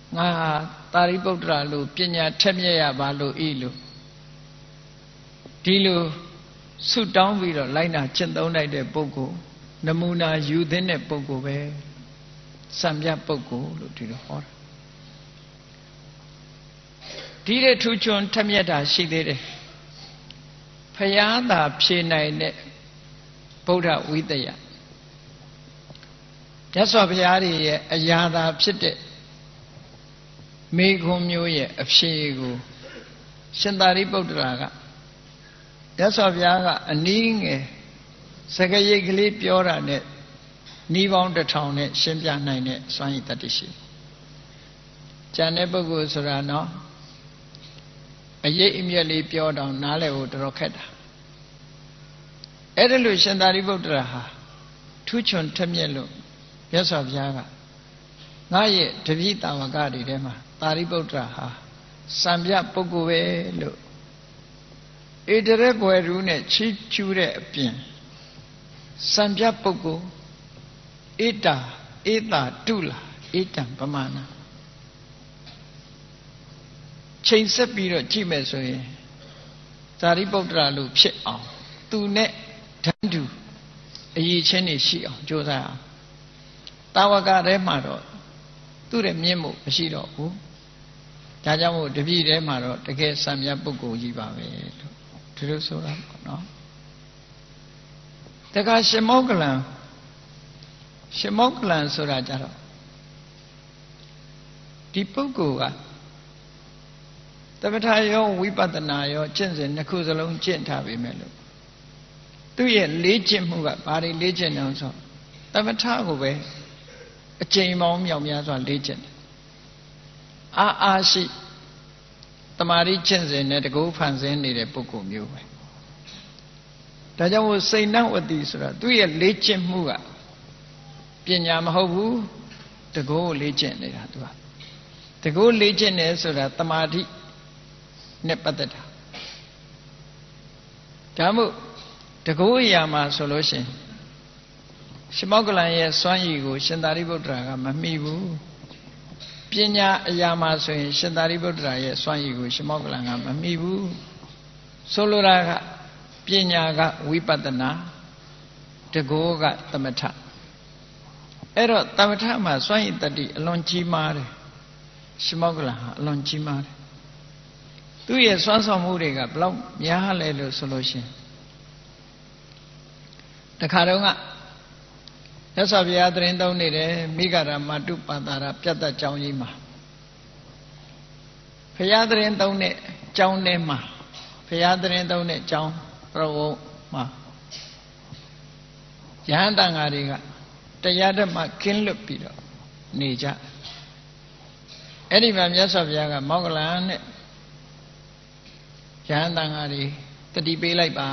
ငါသာရိပုတ္တရာလိုပညာထက်မြက်ရပါလို့ဤလို့ဒီလိုဆုတောင်းပြီးတော့လိုက်နာကျင့်သုံးလိုက်တဲ့ပုဂ္ဂိုလ်နမူနာယူသင့်တဲ့ပုဂ္ဂိုလ်ပဲစံပြပုဂ္ဂိုလ်လို့ဒီလိုဟောတာဒီတဲ့ထူးချွန်ထက်မြက်တာရှိသေးတယ်ဖယားသာဖြေနိုင်တဲ့ဗုဒ္ဓဝိတ္တယမြတ်စွာဘုရားရဲ့အရာသာဖြစ်တဲ့မေခွန်းမျိုးရဲ့အဖြေကိုရှင်သာရိပုတ္တရာကမြတ်စွာဘုရားကအနည်းငယ်စကားရိပ်ကလေးပြောတာနဲ့ဤပေါင်း1000နဲ့ရှင်းပြနိုင်တဲ့စွမ်းရည်တတ္တိရှိကျန်တဲ့ပုဂ္ဂိုလ်ဆိုတာနော်အရေးအမြတ်လေးပြောတော့နားလည်ဖို့တော်တော်ခက်တာအဲ့ဒါလို့ရှင်သာရိပုတ္တရာဟာထူးချွန်ထက်မြက်လို့မြတ်စွာဘုရားကငါရဲ့တပည့်တာဝကတွေထဲမှာသာရိပုတ္တရာဟာစံပြပုဂ္ဂိုလ်ပဲလို့ဣတရဘွယ်ရူးနဲ့ချီးကျူးတဲ့အပြင်စံပြပုဂ္ဂိုလ်ဧတာတုလာဧတံပမာဏချိန်ဆက်ပြီးတော့ကြည့်မယ်ဆိုရင်သာရိပုတ္တရာလိုဖြစ်အောင်သူနဲ့တန်းတူအရေးချင်းတွေရှိအောင်ကြိုးစားအောင်တာဝကထဲမှာတော့သူ့ရဲ့မြင့်မှုမရှိတော့ဘူးဒါကြောင့်မို့တပည့်ထဲမှာတော့တကယ်စံပြပုဂ္ဂိုလ်ကြီးပါပဲလို့ဒီလိုဆိုတာပေါ့နော်တခါရှင်မောကလံဆိုတာကြတော့ဒီပုဂ္ဂိုလ်ကသမထရောဝိပဿနာရောကျင့်စဉ်နှစ်ခုစလုံးကျင့်ထားပေမဲ့လို့သူ့ရဲ့လေ့ကျင့်မှုကဘာတွေလေ့ကျင့်တယ်ဆိုသမထကိုပဲအကျဉ်းပေါင်းမြောက်များစွာလေ့ကျင့်တယ်အားရှိတမာရီကျင့်စဉ်နဲ့တကူဖန်ဆင်းနေတဲ့ပုဂ္ဂိုလ်မျိုးပဲဒါကြောင့်မို့စိန်နဝတိဆိုတာသူ့ရဲ့လေ့ကျင့်မှုကပညာမဟုတ်ဘူးတကူလေ့ကျင့်နေတာသူကတကူလေ့ကျင့်တယ်ဆိုတာတမာတိနဲ့ပတ်သက်တာဒါမို့တကူအရာမှာဆိုလို့ရှိရင်ရှင်မောကလံရဲ့စွမ်းရည်ကိုရှင်သာရိပုတ္တရာကမမှီဘူးပညာအရာမှာဆိုရင်ရှင်သာရိပုတ္တရာရဲ့စွမ်းရည်ကိုရှင်မောကလံကမမှီဘူးဆိုလိုတာကပညာကဝိပဿနာတကူကသမထအဲ့တော့သမထမှာစွမ်းရည်တတ္တိအလွန်ကြီးမားတယ်ရှင်မောကလံဟာအလွန်ကြီးမားတယ်သူ့ရဲ့စွမ်းဆောင်မှုတွေကဘလောက်များလဲလို့ဆိုလို့ရှိရင်တခါတော့ကမြတ်စွာဘုရားသရင်သုံးနေတယ်မိဂရမတုပန္တာရပြတ်သက်ကြောင်းကြီးမှာဘုရားသရင်သုံးတဲ့ကြောင်းထဲမှာဘုရားသရင်သုံးတဲ့ကြောင်းပရဝုံမှာယဟန်တန်ဃာတွေကတရားဓမ္မကင်းလွတ်ပြီးတော့နေကြအဲ့ဒီမှာမြတ်စွာဘုရားကမောဂလန်နဲ့ယဟန်တန်ဃာတွေတတိပေးလိုက်ပါ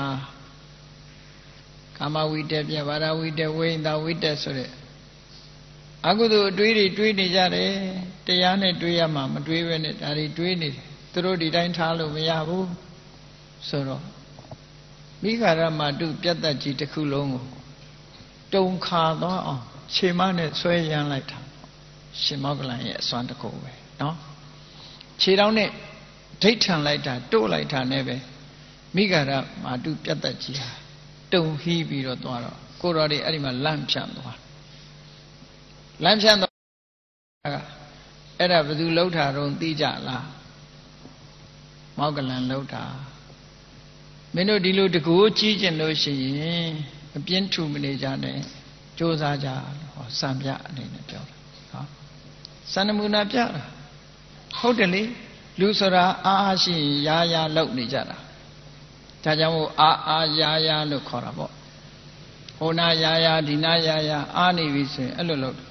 ကာမဝိတ္တပြဘာရဝိတ္တဝိညာဝိတ္တဆိုတဲ့အကုသိုလ်အတွေးတွေတွေးနေကြတယ်တရားနဲ့တွေးရမှာမတွေးဘဲနဲ့ဒါတွေတွေးနေတယ်သူတို့ဒီတိုင်းထားလို့မရဘူးဆိုတော့မိဂရမတုပြတ်သက်ကြီးတစ်ခုလုံးကိုတုံခါသွားအောင်ခြေမနဲ့ဆွဲရမ်းလိုက်တာရှင်မောကလန်ရဲ့အစွမ်းတစ်ခုပဲနော်ခြေထောက်နဲ့ဒိဋ္ဌံလိုက်တာတို့လိုက်တာနဲ့ပဲမိဂရမတုပြတ်သက်ကြီးဟာတုံဟီးပြီးတော့သွားတော့ကိုတော်တွေအဲ့ဒီမှာလန့်ဖြန့်သွားလန့်ဖြန့်သွားအဲ့ဒါဘယ်သူလှုပ်တာတော့သိကြလားမောကလန်လှုပ်တာမင်းတို့ဒီလိုတကူကြီးကျင်လို့ရှိရင်အပြင်းထူမနေကြနဲ့ကြိုးစားကြဟောစံပြအနေနဲ့ပြောတာဟောစံနမူနာပြတာဟုတ်တယ်လေလူဆိုတာအားရှိရင်ရာလောက်နေကြတာဒါကြောင့်မို့အားရာလို့ခေါ်တာပေါ့ဟိုနာရာဒီနာရာအားနေပြီဆိုရင်အဲ့လိုလုပ်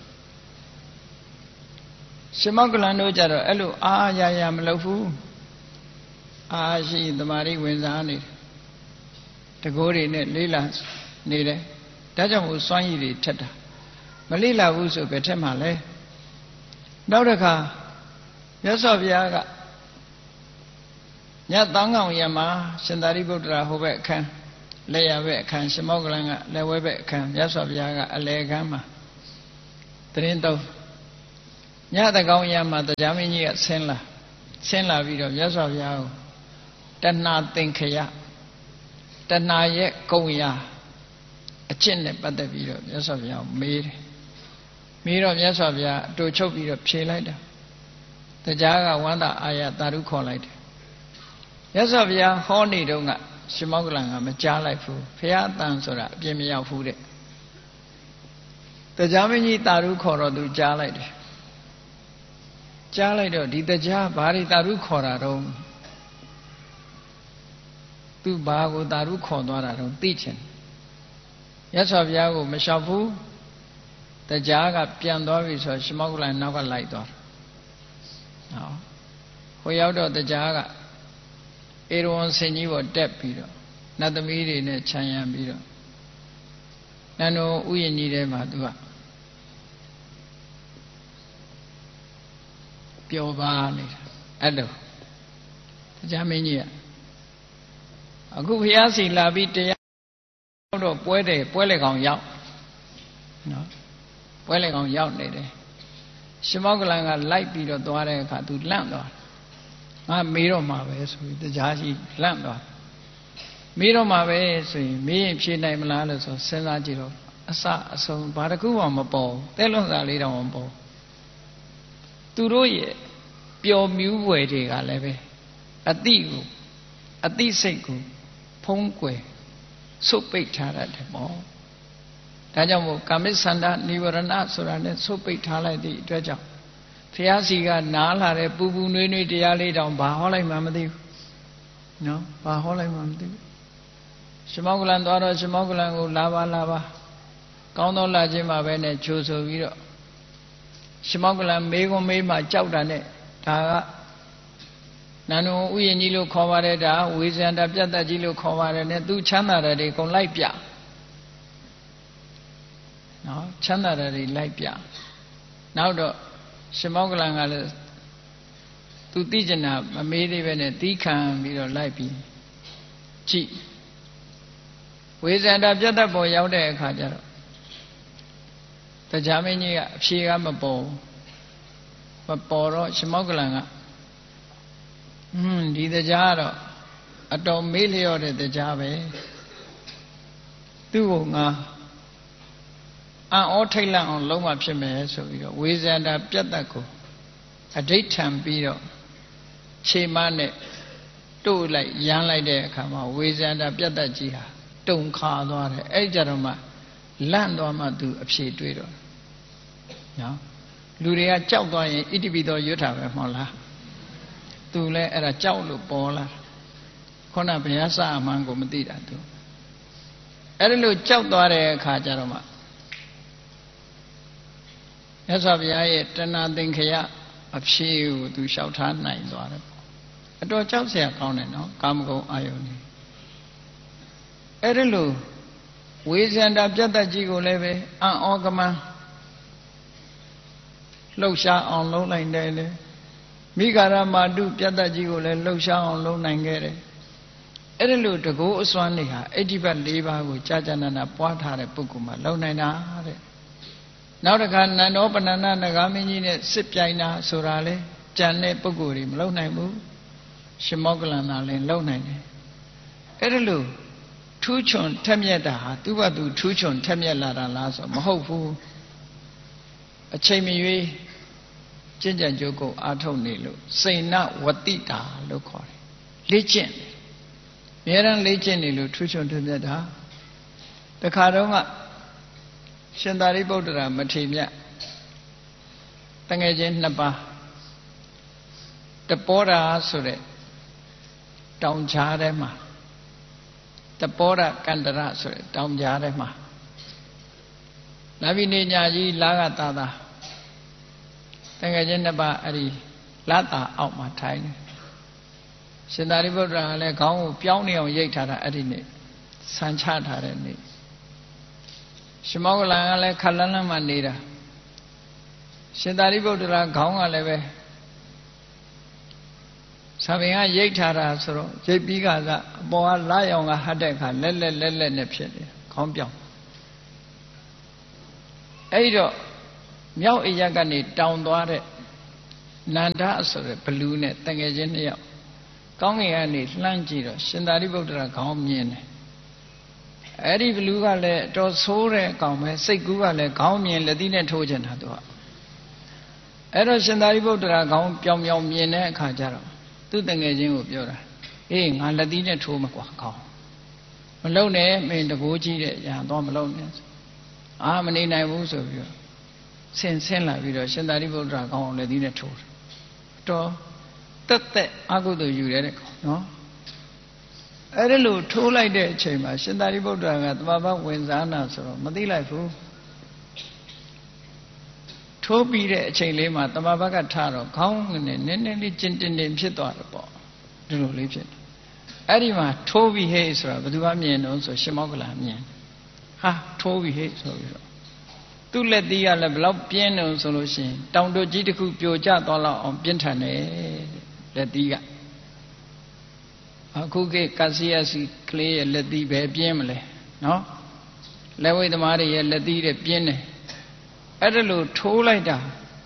ရှင်မောကလန်တို့ကြတော့အဲ့လိုအားရာမလုပ်ဘူးအားရှိသမာဓိဝင်စားနေတယ်တကိုးတွေနဲ့လေးလာနေတယ်ဒါကြောင့်မို့စွမ်းရည်တွေထက်တာမလေးလာဘူးဆိုဘယ်ထက်မှလဲနောက်တစ်ခါမြတ်စွာဘုရားကညသံဃောင်ရမှာရှင်သာရိပုတ္တရာဟိုဘက်အခန်းလက်ရဘက်အခန်းရှင်မောကလန်ကလက်ဝဲဘက်အခန်းမြတ်စွာဘုရားကအလယ်ခန်းမှာတရင်သုံးညတကောင်ရမှာတရားမင်းကြီးကဆင်းလာပြီးတော့မြတ်စွာဘုရားကိုတဏှာသင်္ခယတဏှာရဲ့ကုံရာအကျင့်နဲ့ပတ်သက်ပြီးတော့မြတ်စွာဘုရားကိုမေးတယ်မေးတော့မြတ်စွာဘုရားအတူချုပ်ပြီးတော့ဖြေလိုက်တာတရားကဝန္တာအာရတာရုခေါ်လိုက်တယ်မြတ်စွာဘုရားဟောနေတုန်းကရှင်မောက္ကလံကမကြားလိုက်ဘူးဘုရားအတန်ဆိုတာအပြင်းမရောက်ဘူးတဲ့တရားမင်းကြီးတာရုခေါ်တော့သူကြားလိုက်တယ်ကြားလိုက်တော့ဒီတရားဘာတွေတာရုခေါ်တာတော့သူဘာကိုတာရုခေါ်သွားတာတော့သိချင်မြတ်စွာဘုရားကိုမလျှောက်ဘူးတရားကပြန်သွားပြီဆိုတော့ရှင်မောက္ကလံနောက်ကလိုက်သွားတယ်ဟိုရောက်တော့တရားကဧရဝံဆင်ကြီးပေါ်တက်ပြီးတော့နတ်သမီးတွေနဲ့ခြံရံပြီးတော့နန္ဒုဥယျာဉ်ကြီးထဲမှာသူကပျော်ပါနေတာအဲ့လိုတရားမင်းကြီးကအခုဘုရားစီလာပြီးတရားတော့ပွဲလေကောင်ရောက်နော်ပွဲလေကောင်ရောက်နေတယ်ရှင်မောက္ကလံကလိုက်ပြီးတော့သွားတဲ့အခါသူလန့်သွားငါမေးတော့မှာပဲဆိုပြီးတရားရှိလန့်သွားမေးတော့မှာပဲဆိုရင်မေးရင်ဖြေနိုင်မလားလို့ဆိုစဉ်းစားကြည့်တော့အစအဆုံးဘာတစ်ခုမှမပေါ်တဲလွန်စာလေးတောင်မပေါ်သူတို့ရဲ့ပျော်မြူးွယ်တွေကလည်းပဲအတိစိတ်ကိုဖုံးကွယ်ဆုတ်ပိတ်ထားရတယ်ပေါ့ဒါကြောင့်မို့ကာမိသန္တာနိဝရဏဆိုတာနဲ့ဆုတ်ပိတ်ထားလိုက်သည့်အတွက်ကြောင့်ဘုရားစီကနားလာတဲ့ပူပူနွေးနွေးတရားလေးတောင်ဘာဟောလိုက်မှမသိဘူးနော်ဘာဟောလိုက်မှမသိဘူးရှင်မောက္ကလံသွားတော့ရှင်မောက္ကလံကိုလာပါကောင်းသောလာခြင်းမှာပဲနဲ့ချိုးဆိုပြီးတော့ရှင်မောက္ကလံမေးခွန်းမေးမှကြောက်တာနဲ့ဒါကနန္ဒုဥယျာဉ်ကြီးလို့ခေါ်ပါတယ်ဒါဝေဇန္တာပြတ်သက်ကြီးလို့ခေါ်ပါတယ်နဲ့သူချမ်းသာတယ်တွေအကုန်လိုက်ပြနော်ချမ်းသာတယ်တွေလိုက်ပြနောက်တော့ရှင်မောက္ကလံကလည်းသူသိကျင်တာမမေးသေးပဲနဲ့သီးခံပြီးတော့လိုက်ပြီးကြည့်ဝေဇန္တာပြတ်သက်ပေါ်ရောက်တဲ့အခါကျတော့တရားမင်းကြီးကအဖြေကမပေါ်တော့ရှင်မောက္ကလံကဒီတရားကတော့အတော်မေးလျော့တဲ့တရားပဲသူ့ကိုငါအံ့ဩထိတ်လန့်အောင်လုံးဝဖြစ်မယ်ဆိုပြီးတော့ဝေဇန္တာပြတ်သက်ကိုအဋိဋ္ဌံပြီးတော့ခြေမနဲ့တို့လိုက်ရမ်းလိုက်တဲ့အခါမှာဝေဇန္တာပြတ်သက်ကြီးဟာတုန်ခါသွားတယ်အဲ့ကြတော့မှလန့်သွားမှသူအဖြေတွေးတော့နော်လူတွေကကြောက်သွားရင်ဣတိပိသောရွတ်တာပဲမဟုတ်လားသူလည်းအဲ့ဒါကြောက်လို့ပေါ်လာခုနဘုရားစအမှန်ကိုမသိတာသူအဲ့ဒီလိုကြောက်သွားတဲ့အခါကျတော့မှမြတ်စွာဘုရားရဲ့တဏှာသင်္ခယအဖြေကိုသူလျှောက်ထားနိုင်သွားတယ်အတော်ကြောက်စရာကောင်းတယ်နော်ကာမဂုဏ်အာယုန်ကြီးအဲ့ဒီလိုဝေဇန္တာပြတ်သက်ကြီးကိုလည်းပဲအံ့ဩကမန်းလှုပ်ရှားအောင်လုပ်နိုင်တယ်လေမိဂရမာတုပြတ်သက်ကြီးကိုလည်းလှုပ်ရှားအောင်လုပ်နိုင်ခဲ့တယ်အဲ့ဒီလိုတကောအစွမ်းတွေဟာအဋ္ဌိပတ်၄ပါးကိုကြာကြာနာနာပွားထားတဲ့ပုဂ္ဂိုလ်မှလုပ်နိုင်တာတဲ့နောက်တစ်ခါနန္ဒောပနန္ဒနဂါမင်းကြီးနဲ့စစ်ပြိုင်တာဆိုတာလေကြံတဲ့ပုဂ္ဂိုလ်တွေမလုပ်နိုင်ဘူးရှင်မောက္ကလံသာလည်းလုပ်နိုင်တယ်အဲ့ဒီလိုထူးချွန်ထက်မြက်တာဟာသူ့ဘာသူထူးချွန်ထက်မြက်လာတာလားဆိုမဟုတ်ဘူးအချိန်မရွေးကျင့်ကြံကြိုးကိုအားထုတ်နေလို့စိဏဝတိတာလို့ခေါ်တယ်လေ့ကျင့်အများရန်လေ့ကျင့်နေလို့ထူးချွန်ထက်မြက်တာတခါတော့ကရှင်သာရိပုတ္တရာမထေရမြတ်တငယ်ချင်းနှစ်ပါးတပောရာဆိုတဲ့တောင်ကြားထဲမှာတပောရကန္တရဆိုတဲ့တောင်ကြားထဲမှာလာပြီးနေညာကြီးလာကသာသာတကယ်ချင်းနှစ်ပါးအဲ့ဒီလာတာအောက်မှာထိုင်တယ်ရှင်သာရိပုတ္တရာကလည်းခေါင်းကိုပြောင်းနေအောင်ရိတ်ထားတာအဲ့ဒီနေ့ဆန်ချထားတဲ့နေ့ရှင်မောက္ကလံကလည်းခက်လန်းလန်းမှနေတာရှင်သာရိပုတ္တရာခေါင်းကလည်းပဲဆံပင်ကရိတ်ထားတာဆိုတော့ရိတ်ပြီးကစားအပေါ်ကလာရောင်ကဟတ်တဲ့အခါလက်နဲ့ဖြစ်နေခေါင်းပြောင်းအဲ့တော့မြောက်အရက်ကနေတောင်သွားတဲ့နန္ဒဆိုတဲ့ဘလူးနဲ့တန်ငယ်ချင်းနှစ်ယောက်ကောင်းကင်ကနေလှမ်းကြည့်တော့ရှင်သာရိပုတ္တရာခေါင်းမြင်တယ်အဲ့ဒီဘလူးကလည်းတော်ဆိုးတဲ့ကောင်ပဲစိတ်ကူးကလည်းခေါင်းမြင်လက်သီးနဲ့ထိုးချင်တာသူကအဲ့တော့ရှင်သာရိပုတ္တရာခေါင်းပြောင်ပြောင်မြင်တဲ့အခါကျတော့သူ့တန်ငယ်ချင်းကိုပြောတာအေးငါလက်သီးနဲ့ထိုးမကွာခေါင်းမလုံနဲ့မင်းတကိုးကြီးတဲ့ညာတော့မလုံနဲ့အာမနေနိုင်ဘူးဆိုပြီးတော့ဆင်းလာပြီးတော့ရှင်သာရိပုတ္တရာခေါင်းလက်သီးနဲ့ထိုးတယ်တော့တက်အကုသိုလ်ယူရတဲ့ကောင်နော်အဲ့ဒါလို့ထိုးလိုက်တဲ့အချိန်မှာရှင်သာရိပုတ္တရာကသမဘဝင်စားနာဆိုတော့မသိလိုက်ဘူးထိုးပြီးတဲ့အချိန်လေးမှာသမဘကထတော့ခေါင်းနဲ့နည်းနည်းလေးကျင်တင်ဖြစ်သွားတယ်ပေါ့ဒီလိုလေးဖြစ်တယ်အဲ့ဒီမှာထိုးပြီးဟဲ့ဆိုတာဘယ်သူကမြင်တော့ဆိုရှင်မောက္ကလန်မြင်ဟာထိုးပြီးဟဲ့ဆိုပြီးတော့သူ့လက်သီးကလည်းဘလောက်ပြင်းတယ်ဆိုလို့ရှိရင်တောင်တို့ကြီးတစ်ခုပြိုကျသွားလောက်အောင်ပြင်းထန်တယ်လက်သီးကအခုခေတ်ကာစီယာစီကလေးရဲ့လက်သီးပဲပြင်းမလဲနော်လက်ဝိသမားတွေရဲ့လက်သီးတွေပြင်းတယ်အဲ့ဒါလို့ထိုးလိုက်တာ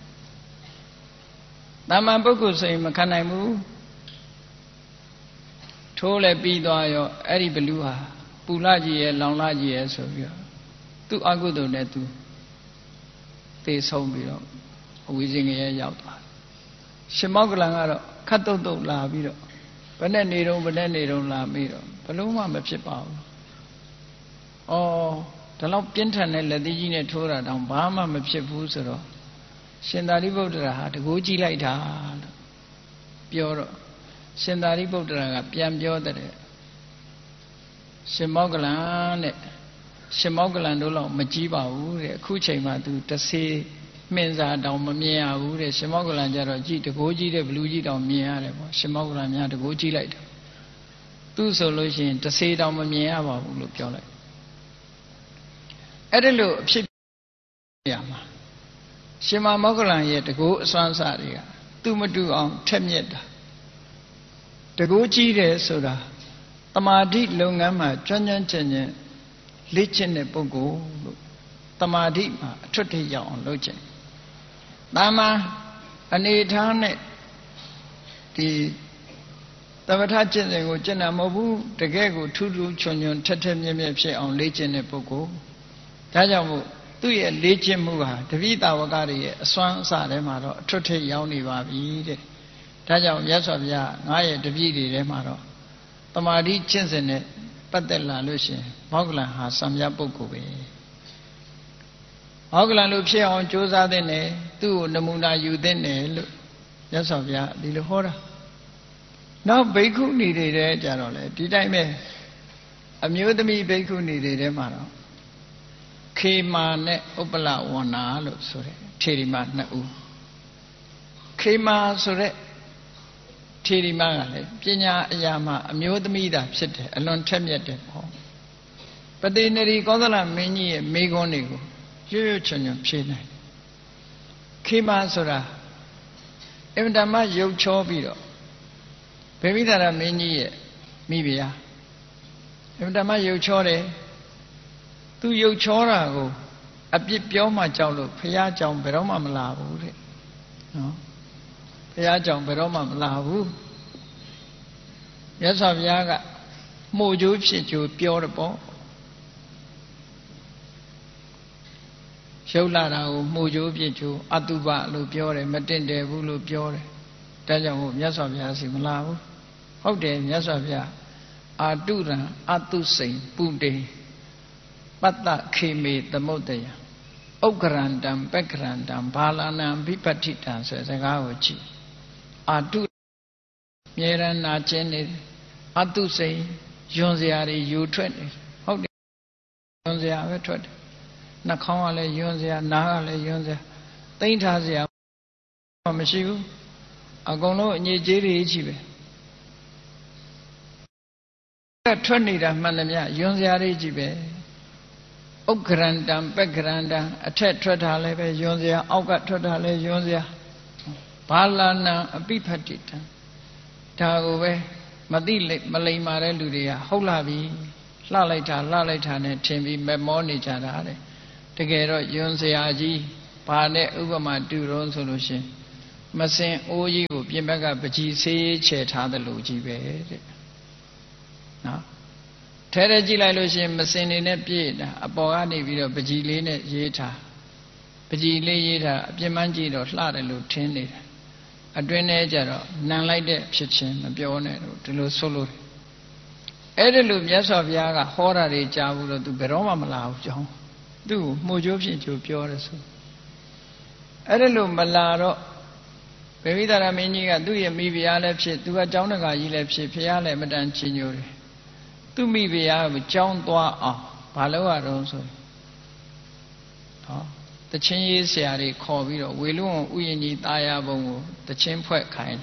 တာမန်ပုဂ္ဂိုလ်ဆိုရင်မခံနိုင်ဘူးထိုးလည်းပြီးသွားရောအဲ့ဒီဘလူးဟာပူလာကြီးရဲ့လောင်လာကြီးရဲ့ဆိုပြီးတော့သူ့အကုသိုလ်နဲ့သူသေဆုံးပြီးတော့အဝိဇ္ဇင်ရဲ့ရောက်သွားရှင်မောက္ကလန်ကတော့ခတ်တုတ်လာပြီးတော့ဘယ်နဲ့နေတော့လာပြီးတော့ဘလို့မှမဖြစ်ပါဘူး။အော်ဒါလောက်ပြင်းထန်တဲ့လက်သီးကြီးနဲ့ထိုးတာတောင်ဘာမှမဖြစ်ဘူးဆိုတော့ရှင်သာရိပုတ္တရာဟာတကူကြည့်လိုက်တာလို့ပြောတော့ရှင်သာရိပုတ္တရာကပြန်ပြောတဲ့ရှင်မောက္ကလန်တဲ့ရှင်မောက္ကလန်တို့လောက်မကြီးပါဘူးတဲ့အခုချိန်မှာသူတဆေးမှင်စာတောင်မမြင်ရဘူးတဲ့ရှင်မောက္ကလန်ကျတော့ကြည့်တကိုးကြီးတဲ့ဘလူးကြီးတောင်မြင်ရတယ်ပေါ့ရှင်မောက္ကလန်များတကိုးကြည့်လိုက်တယ်သူဆိုလို့ရှိရင်တဆေးတောင်မမြင်ရပါဘူးလို့ပြောလိုက်အဲ့ဒါလို့အဖြစ်ရမှာရှင်မောက္ကလန်ရဲ့တကိုးအစွမ်းစားတွေကသူမတူအောင်ထက်မြက်တာတကိုးကြီးတယ်ဆိုတာတမာတိလုပ်ငန်းမှာကျွမ်းကျွမ်းကျင်ကျင်လေ့ကျင့်တဲ့ပုဂ္ဂိုလ်လို့တမာတိမှာအထွတ်ထိပ်ရောက်အောင်လုပ်ခြင်းတာမန်အနေထားနဲ့ဒီသမထကျင့်စဉ်ကိုကျင့်တာမဟုတ်ဘူးတကယ်ကိုထူးထူးချွန်ချွန်ထက်ထက်မြက်မြက်ဖြစ်အောင်လေ့ကျင့်တဲ့ပုဂ္ဂိုလ်ဒါကြောင့်မို့သူ့ရဲ့လေ့ကျင့်မှုဟာတပိတာဝကတွေရဲ့အစွမ်းအစထဲမှာတော့အထွတ်ထိပ်ရောက်နေပါပြီတဲ့ဒါကြောင့်မြတ်စွာဘုရားငါရဲ့တပည့်တွေထဲမှာတော့တမာတိကျင့်စဉ်နဲ့ပတ်သက်လာလို့ရှင်မောက္ကလန်ဟာစံပြပုဂ္ဂိုလ်ပဲမောက္ကလန်လို့ဖြစ်အောင်ကြိုးစားတဲ့နဲ့သူ့ကိုနမူနာယူတဲ့နဲ့လို့မြတ်စွာဘုရားဒီလိုဟောတာနောက်ဘိက္ခုနီတွေတဲ့ကြတော့လေဒီတိုင်းပဲအမျိုးသမီးဘိက္ခုနီတွေထဲမှာတော့ခေမာနဲ့ဥပ္ပလဝဏ္ဏလို့ဆိုတဲ့ထေရီမနှစ်ဦးခေမာဆိုတဲ့ထေရီမကလည်းပညာအရာမှာအမျိုးသမီးသာဖြစ်တယ်အလွန်ထက်မြက်တယ်ပေါ့ပတိနရီကောသလမင်းကြီးရဲ့မိဂွန်းတွေကိုရွရွချွန်ချွန်ဖြေနိုင်ခေမာဆိုတာအင်တမရုပ်ချောပြီးတော့ဗေမိသာရမင်းကြီးရဲ့မိဖုရားအင်တမရုပ်ချောတယ်သူရုပ်ချောတာကိုအပြစ်ပြောမှကြောက်လို့ဘုရားကြောင့်ဘယ်တော့မှမလာဘူးတဲ့နော်ဘုရားကြောင့်ဘယ်တော့မှမလာဘူးမြတ်စွာဘုရားကမှုကြိုးဖြစ်ကြိုးပြောတယ်ပေါ့ရုပ်လာတာကိုမှုကြိုးဖြစ်ကြိုးအတုပလို့ပြောတယ်မတင့်တယ်ဘူးလို့ပြောတယ်ဒါကြောင့်မို့မြတ်စွာဘုရားစီမလာဘူးဟုတ်တယ်မြတ်စွာဘုရားအာတုရံအတုစိန်ပုတေပတ္တခေမေသမုဒ္ဒယဥက္ကရန္တံပက္ကရန္တံဘာလနံဘိပဋ္ဌိတံဆိုတဲ့စကားကိုကြည့်အာတုမြေရနာကျင်းနေအတုစိန်ယွန်စရာတွေယူထွက်နေဟုတ်တယ်ယွန်စရာပဲထွက်တယ်နှာခေါင်းကလည်းယွန်စရာနားကလည်းယွန်စရာသိမ့်ထားစရာမရှိဘူးအကုန်လုံးအညစ်အကြေးတွေကြီးပဲထွက်နေတာမှန်တယ်မြယွန်စရာတွေကြီးပဲဥက္ကရန္တံပက္ကရန္တံအထက်ထွက်တာလည်းပဲယွန်စရာအောက်ကထွက်တာလည်းယွန်စရာဘာလနာအပိဖတ္တိတံဒါကိုပဲမသိမလိမ္မာတဲ့လူတွေကဟုတ်လာပြီလှလိုက်တာနဲ့ထင်ပြီးမမောနေကြတာတဲ့တကယ်တော့ယွန်စရာကြီးဘာနဲ့ဥပမာတူတော့ဆိုလို့ရှင်မစင်အိုးကြီးကိုပြင်ဘက်ကပကြီးဆေးချဲထားတယ်လို့ကြီးပဲတဲ့နော်ထဲထဲကြည့်လိုက်လို့ရှိရင်မစင်နေနဲ့ပြည့်တာအပေါ်ကနေပြီးတော့ပကြီးလေးနဲ့ရေးထားပကြီးလေးရေးထားအပြင်မှန်းကြည့်တော့လှတယ်လို့ထင်နေတယ်အတွင်းထဲကျတော့နံလိုက်တဲ့ဖြစ်ချင်းမပြောနဲ့တော့ဒီလိုဆိုလို့အဲ့ဒီလိုမြတ်စွာဘုရားကဟောတာတွေကြားဘူးလို့သူဘယ်တော့မှမလာဘူးကြောင်းသူ့ကိုမှုကျိုးဖြစ်ကျိုးပြောတယ်ဆိုအဲ့ဒီလိုမလာတော့ဗေဝိသရမင်းကြီးကသူ့ရဲ့မိဖုရားလည်းဖြစ်သူကကျောင်းတကာကြီးလည်းဖြစ်ဖုရားလည်းမတန်ချီညိုတယ်သူ့မိဖုရားကိုကျောင်းသွားအောင်ဘာလို့ရတော့ဆိုဟောတချင်းရေးဆရာတွေခေါ်ပြီးတော့ဝေလူဝန်ဥယျာဉ်ကြီးတာယာဘုံကိုတချင်းဖွဲ့ခိုင်း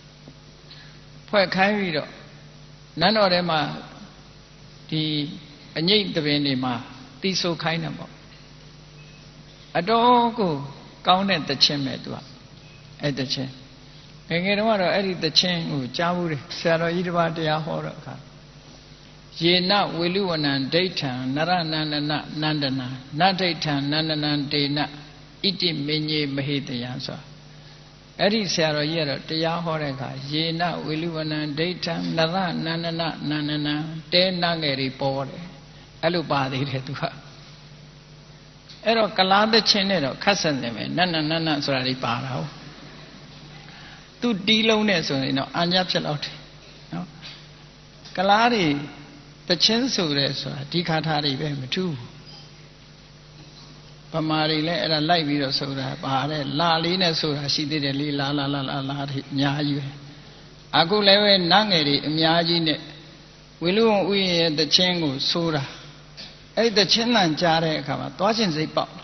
ပြီးတော့နန်းတော်ထဲမှာဒီအငိတ်တပင်တွေမှာတီးဆိုခိုင်းတယ်ပေါ့အတော်ကိုကောင်းတဲ့တချင်းပဲသူကအဲ့တချင်းငယ်တုန်းကတော့အဲ့ဒီတချင်းကိုကြားဘူးတယ်ဆရာတော်ကြီးတစ်ပါးတရားဟောတော့အခါယေနဝေလူဝနံဒိဋ္ဌံနရနန္ဒနနန္ဒနာနဒိဋ္ဌံနန္ဒနံတေနဣတိမင်းကြီးမဟိတယံဆိုအဲ့ဒီဆရာတော်ကြီးကတော့တရားဟောတဲ့အခါယေနဝေလူဝနံဒိဋ္ဌံနရနန္ဒနနန္ဒနာတဲနာငယ်တွေပေါ်တယ်အဲ့လိုပါသေးတယ်သူကအဲ့တော့ကလားသချင်းနဲ့တော့ခတ်ဆင်တယ်ပဲနန္ဒနန္ဒဆိုတာတွေပါတာဟုတ်သူတီးလုံးနဲ့ဆိုရင်တော့အာညာဖြစ်တော့တယ်နော်ကလားတွေတချင်းဆိုရဲဆိုတာဒီခါထားတွေပဲမထူးဗမာတွေလည်းအဲ့ဒါလိုက်ပြီးတော့ဆိုတာပါတဲ့လာလေးနဲ့ဆိုတာရှိသေးတယ်လေလာတွေအများကြီးပဲအခုလည်းပဲနတ်ငယ်တွေအများကြီးနဲ့ဝေလူဝန်ဥယျာဉ်ရဲ့တချင်းကိုဆိုတာအဲ့တချင်းတန်ကြားတဲ့အခါမှာသွားခြင်းစိတ်ပေါက်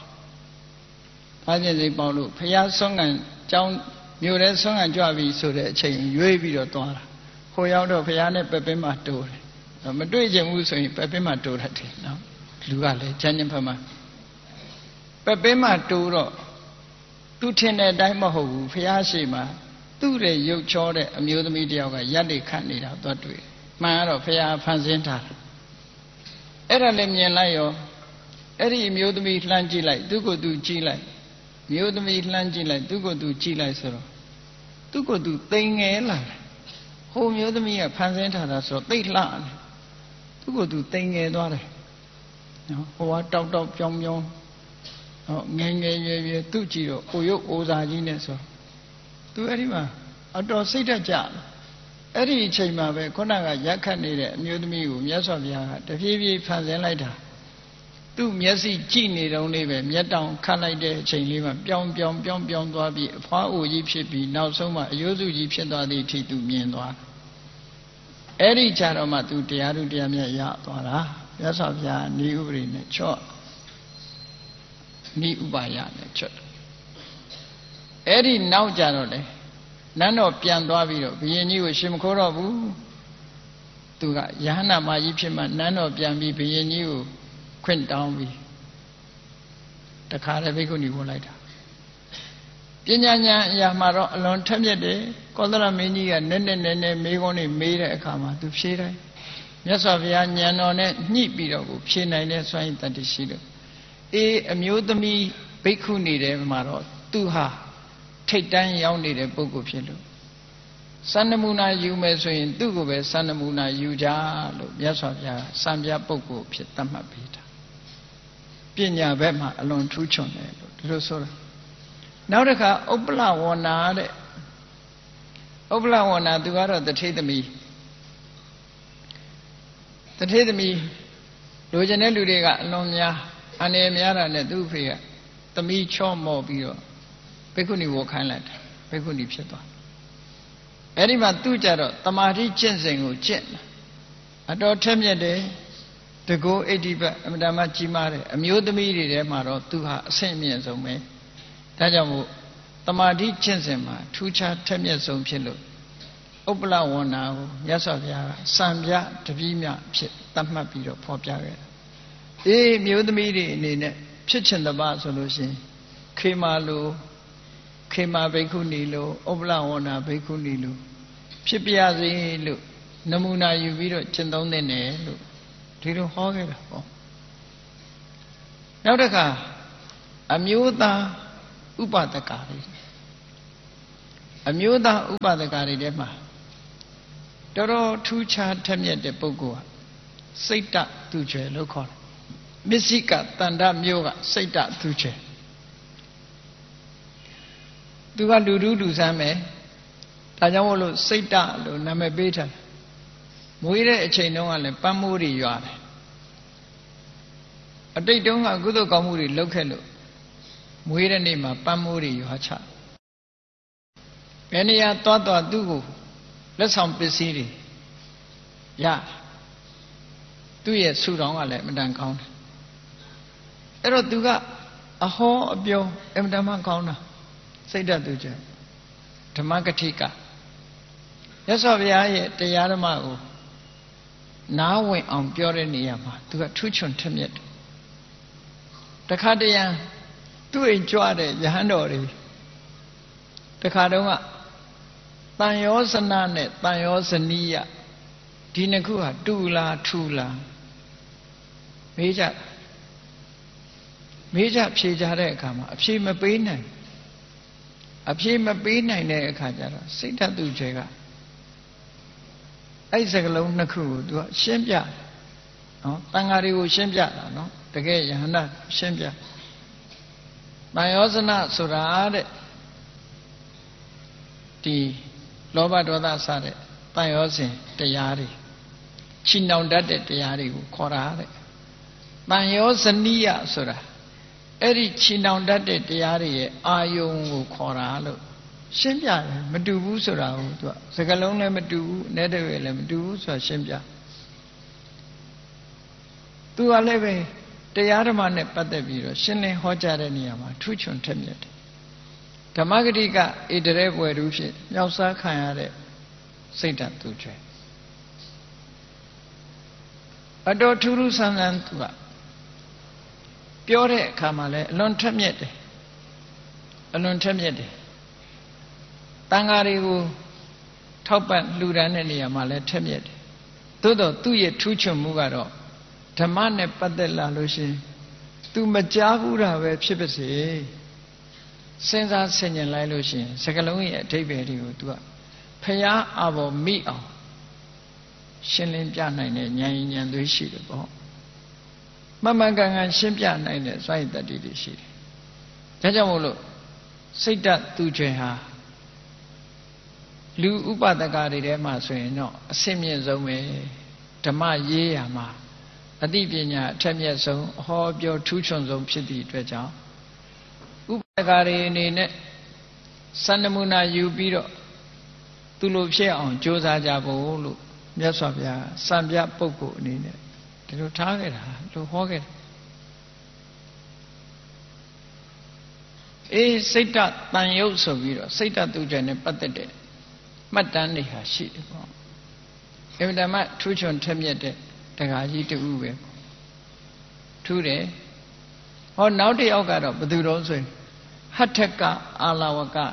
လို့ဖះဆုံးကန်ကျောင်းမြို့ထဲဆုံးကန်ကြွပြီဆိုတဲ့အချိန်ရွေးပြီးတော့သွားတာဟိုရောက်တော့ဖះနဲ့ပက်ပင်းမှာတိုးတယ်မတွေ့ကြဘူးဆိုရင်ပက်ပင်းမှာတိုးတတ်တယ်နော်လူကလည်းချမ်းချင်းဖက်မှာပက်ပင်းမှာတိုးတော့သူထင်တဲ့အတိုင်းမဟုတ်ဘူးဖះရှိမှာသူ့ရဲ့ရုပ်ချောတဲ့အမျိုးသမီးတယောက်ကရက်တွေခတ်နေတာသွားတွေ့မှန်တော့ဖះဖန်ဆင်းထားတယ်အဲ့ဒါလည်းမြင်လိုက်ရောအဲ့ဒီအမျိုးသမီးလှမ်းကြည့်လိုက်သူ့ကိုယ်သူကြည့်လိုက်မျိုးသမီးလှမ်းကြည့်လိုက်သူ့ကိုယ်သူကြည့်လိုက်ဆိုတော့သူ့ကိုယ်သူသိငယ်လာတယ်ဟိုမျိုးသမီးကဖန်ဆင်းထားတာဆိုတော့သိလှတယ်သူ့ကိုယ်သူသိငယ်သွားတယ်နော်ဟိုကတောက်ပြောင်းဟောငယ်ရွယ်သူ့ကြည့်တော့ကိုရုပ်အိုစာကြီးနဲ့ဆိုသူအဲ့ဒီမှာအတော်စိတ်တက်ကြအဲ့ဒီအချိန်မှာပဲခုနကရက်ခတ်နေတဲ့အမျိုးသမီးကိုမြတ်စွာဘုရားကတဖြည်းဖြည်းဖန်ဆင်းလိုက်တာသူ့မျက်စိကြည့်နေတုန်းလေးပဲမျက်တောင်ခတ်လိုက်တဲ့အချိန်လေးမှာပြောင်းသွားပြီးအဖွားအိုကြီးဖြစ်ပြီးနောက်ဆုံးမှအယိုးစုကြီးဖြစ်သွားတဲ့အထိသူမြင်သွားအဲ့ဒီကြတော့မှသူတရားသူတရားမြတ်ရသွားတာမြတ်စွာဘုရားဤဥပရိနဲ့ချော့ဤဥပါယနဲ့ချော့အဲ့ဒီနောက်ကြတော့လေနန်းတော်ပြန်သွားပြီးတော့ဘုရင်ကြီးကိုရှင်မခိုးတော့ဘူးသူကယဟနာမကြီးဖြစ်မှနန်းတော်ပြန်ပြီးဘုရင်ကြီးကိုခွင့်တောင်းပြီးတခါတည်းဘိက္ခုနီဝင်လိုက်တာပညာဉာဏ်အရာမှာတော့အလွန်ထက်မြက်တယ်ကောသလမင်းကြီးကနည်းမေးခွန်းတွေမေးတဲ့အခါမှာသူဖြေတိုင်းမြတ်စွာဘုရားဉာဏ်တော်နဲ့ညှိပြီးတော့ကိုဖြေနိုင်တဲ့စွမ်းရည်တတ္တိရှိလို့အမျိုးသမီးဘိက္ခုနီတွေမှာတော့သူဟာထိတ်တန်းရောက်နေတဲ့ပုဂ္ဂိုလ်ဖြစ်လို့စန္ဒမူနာယူမယ်ဆိုရင်သူ့ကိုပဲစန္ဒမူနာယူကြလို့မြတ်စွာဘုရားစံပြပုဂ္ဂိုလ်ဖြစ်သတ်မှတ်ပေးတာပညာဘက်မှာအလွန်ထူးချွန်တယ်လို့ဒီလိုဆိုတာနောက်တစ်ခါဥပ္ပလဝဏ္ဏတဲ့ဥပ္ပလဝဏ္ဏသူကတော့တထေသမီးလိုချင်တဲ့လူတွေကအလွန်များအနေများတာနဲ့သူ့ဖေကသမီးချော့မော့ပြီးတော့ဘိက္ခုနီဝခိုင်းလိုက်တယ်ဘိက္ခုနီဖြစ်သွားအဲ့ဒီမှာသူ့ကြတော့တမာတိကျင့်စဉ်ကိုကျင့်အတော်ထက်မြက်တယ်တကောဣတိပတ်အမတမကြီးမားတယ်အမျိုးသမီးတွေထဲမှာတော့သူဟာအဆင့်အမြင့်ဆုံးပဲဒါကြောင့်မို့တမာတိကျင့်စဉ်မှာထူးခြားထက်မြက်ဆုံးဖြစ်လို့ဥပ္ပလဝဏ္ဏကိုမြတ်စွာဘုရားကစံပြတပည့်မြဖြစ်သတ်မှတ်ပြီးတော့ဖော်ပြခဲ့တယ်မျိုးသမီးတွေအနေနဲ့ဖြစ်ချင်တပါဆိုလို့ရှိရင်ခေမာဘိက္ခုနီလိုဥပ္ပလဝဏ္ဏဘိက္ခုနီလိုဖြစ်ပြစေလို့နမူနာယူပြီးတော့ကျင့်သုံးသင့်တယ်လို့ဒီလိုဟောခဲ့တာပေါ့နောက်တစ်ခါအမျိုးသားဥပဒကာတွေအမျိုးသားဥပဒကတွေထဲမှာတော်တော်ထူးခြားထက်မြက်တဲ့ပုဂ္ဂိုလ်ဟာစိတ်တသူကျွယ်လို့ခေါ်တယ်မစ္စိကတန္တမျိုးကစိတ်တသူကျွယ်သူကလူဆမ်းမယ်ဒါကြောင့်မို့လို့စိတ်တလို့နာမည်ပေးထားတယ်မွေးတဲ့အချိန်တုန်းကလည်းပန်းမိုးတွေရွာတယ်အတိတ်တုန်းကကုသိုလ်ကောင်းမှုတွေလုပ်ခဲ့လို့မွေးတဲ့နေ့မှာပန်းမိုးတွေရွာချဘယ်နေရာသွားသူ့ကိုလက်ဆောင်ပစ္စည်းတွေရသူ့ရဲ့ဆူတောင်းကလည်းအမှန်တန်ကောင်းတယ်အဲ့တော့သူကအဟောအပြောအမှန်တန်မှကောင်းတာစိတ်ဓာတ်သူကျဓမ္မကတိကရသော်ဘုရားရဲ့တရားဓမ္မကိုနားဝင်အောင်ပြောတဲ့နေရာမှာသူကထူးချွန်ထက်မြက်တယ်တခါတရံသူ့အိမ်ကြွတဲ့ယဟန်တော်တွေတခါတုန်းကတန်ရောစနနဲ့တန်ရောဇနီးယဒီနှစ်ခုဟာတူလားထူလားမေးကြဖြေကြတဲ့အခါမှာအဖြေမပေးနိုင်တဲ့အခါကျတော့စိတ်ဓာတ်သူကျဲကအဲ့စကလုံးနှစ်ခုကိုသူကရှင်းပြနော်တန်ဃာတွေကိုရှင်းပြတာနော်တကယ်ယဟန္တာရှင်းပြတန်ရောစနဆိုတာတဲ့ဒီလောဘဒေါသစတဲ့တန်ရောစဉ်တရားတွေချီနှောင်တတ်တဲ့တရားတွေကိုခေါ်တာတဲ့တန်ရောဇနိယဆိုတာအဲ့ဒီချီနှောင်တတ်တဲ့တရားတွေရဲ့အာယုံကိုခေါ်တာလို့ရှင်းပြတယ်မတူဘူးဆိုတာကိုသူကစကားလုံးလည်းမတူဘူးနဲ့တည်းလည်းမတူဘူးဆိုတာရှင်းပြသူကလည်းပဲတရားဓမ္မနဲ့ပတ်သက်ပြီးတော့ရှင်းလင်းဟောကြားတဲ့နေရာမှာထူးချွန်ထက်မြက်တယ်ဓမ္မဂတိကဣတရေဘွယ်သူဖြစ်မြောက်စားခံရတဲ့စိတ်ဓာတ်သူကျွဲအတော်ထူးထူးဆန်းဆန်းသူကပြောတဲ့အခါမှာလည်းအလွန်ထက်မြက်တယ်တန်ဃာတွေကိုထောက်ပံ့လှူဒန်းတဲ့နေရာမှာလည်းထက်မြက်တယ်သို့တော့သူ့ရဲ့ထူးချွန်မှုကတော့ဓမ္မနဲ့ပတ်သက်လာလို့ရှိရင် तू မကြားဘူးတာပဲဖြစ်ပါစေစဉ်းစားဆင်ခြင်လိုက်လို့ရှိရင်စကလုံးရဲ့အဓိပ္ပာယ်တွေကို तू ကဖျားအဘောမိအောင်ရှင်းလင်းပြနိုင်တဲ့ဉာဏ်ဉာဏ်သွေးရှိတယ်ပေါ့မမှန်ကန်ကန်ရှင်းပြနိုင်တဲ့စွမ်းရည်တတ္တိတွေရှိတယ်ဒါကြောင့်မို့လို့စိတ်ဓာတ်သူကျွဲဟာလူဥပဒကတွေထဲမှာဆိုရင်တော့အဆင့်မြင့်ဆုံးပဲဓမ္မရေးရာမှာအသိပညာအထက်မြတ်ဆုံးအဟောပြောထူးချွန်ဆုံးဖြစ်သည့်အတွက်ကြောင့်ဥပဒကတွေအနေနဲ့စံနမူနာယူပြီးတော့သူလိုဖြစ်အောင်ကြိုးစားကြဖို့လို့မြတ်စွာဘုရားစံပြပုဂ္ဂိုလ်အနေနဲ့ဒီလိုထားခဲ့တာလို့ဟောခဲ့တယ်စိတ်တတန်ရုပ်ဆိုပြီးတော့စိတ်တသူကျန်နဲ့ပတ်သက်တဲ့မှတ်တမ်းတွေဟာရှိတယ်ပေါ့အမှန်တမ်းထူးချွန်ထက်မြက်တဲ့တရားကြီးတူပဲထူးတယ်ဟောနောက်တစ်ယောက်ကတော့ဘယ်သူတော့ဆိုရင်ဟထကအာလဝက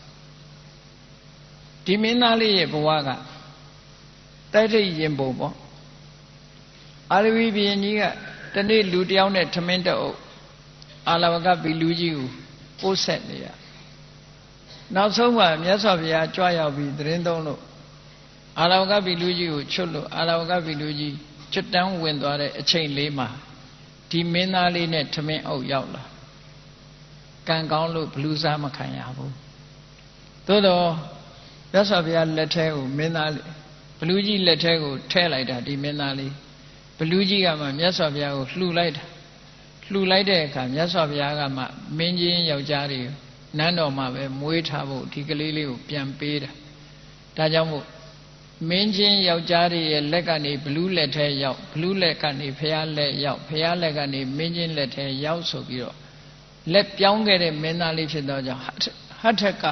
ဒီမင်းသားလေးရဲ့ဘဝကတိုက်ထိတ်ရင်ပုံပေါ့အာရဝီဘုရင်ကြီးကတနေ့လူတယောက်နဲ့ထမင်းတအုပ်အာလဝကဘီလူကြီးကိုပို့ဆက်နေရနောက်ဆုံးမှမြတ်စွာဘုရားကြွရောက်ပြီးသတင်းသုံးလို့အာလဝကဘီလူကြီးကိုချွတ်လို့အာလဝကဘီလူကြီးချွတ်တန်းဝင်သွားတဲ့အချိန်လေးမှာဒီမင်းသားလေးနဲ့ထမင်းအုပ်ရောက်လာကံကောင်းလို့ဘလူးစားမခံရဘူးသို့တော့မြတ်စွာဘုရားလက်ထဲကိုမင်းသားလေးဘလူးကြီးလက်ထဲကိုထဲလိုက်တာဒီမင်းသားလေးဘလူးကြီးကမှမြတ်စွာဘုရားကိုလှူလိုက်တဲ့အခါမြတ်စွာဘုရားကမှမင်းကြီးယောက်ျားတွေနန်းတော်မှာပဲမွေးထားဖို့ဒီကလေးလေးကိုပြန်ပေးတာဒါကြောင့်မို့မင်းချင်းယောက်ျားတွေရဲ့လက်ကနေဘလူးလက်ထဲရောက်ဘလူးလက်ကနေဖျားလက်ရောက်ဖျားလက်ကနေမင်းချင်းလက်ထဲရောက်ဆိုပြီးတော့လက်ပြောင်းခဲ့တဲ့မင်းသားလေးဖြစ်တော့ကြောင့်ဟထက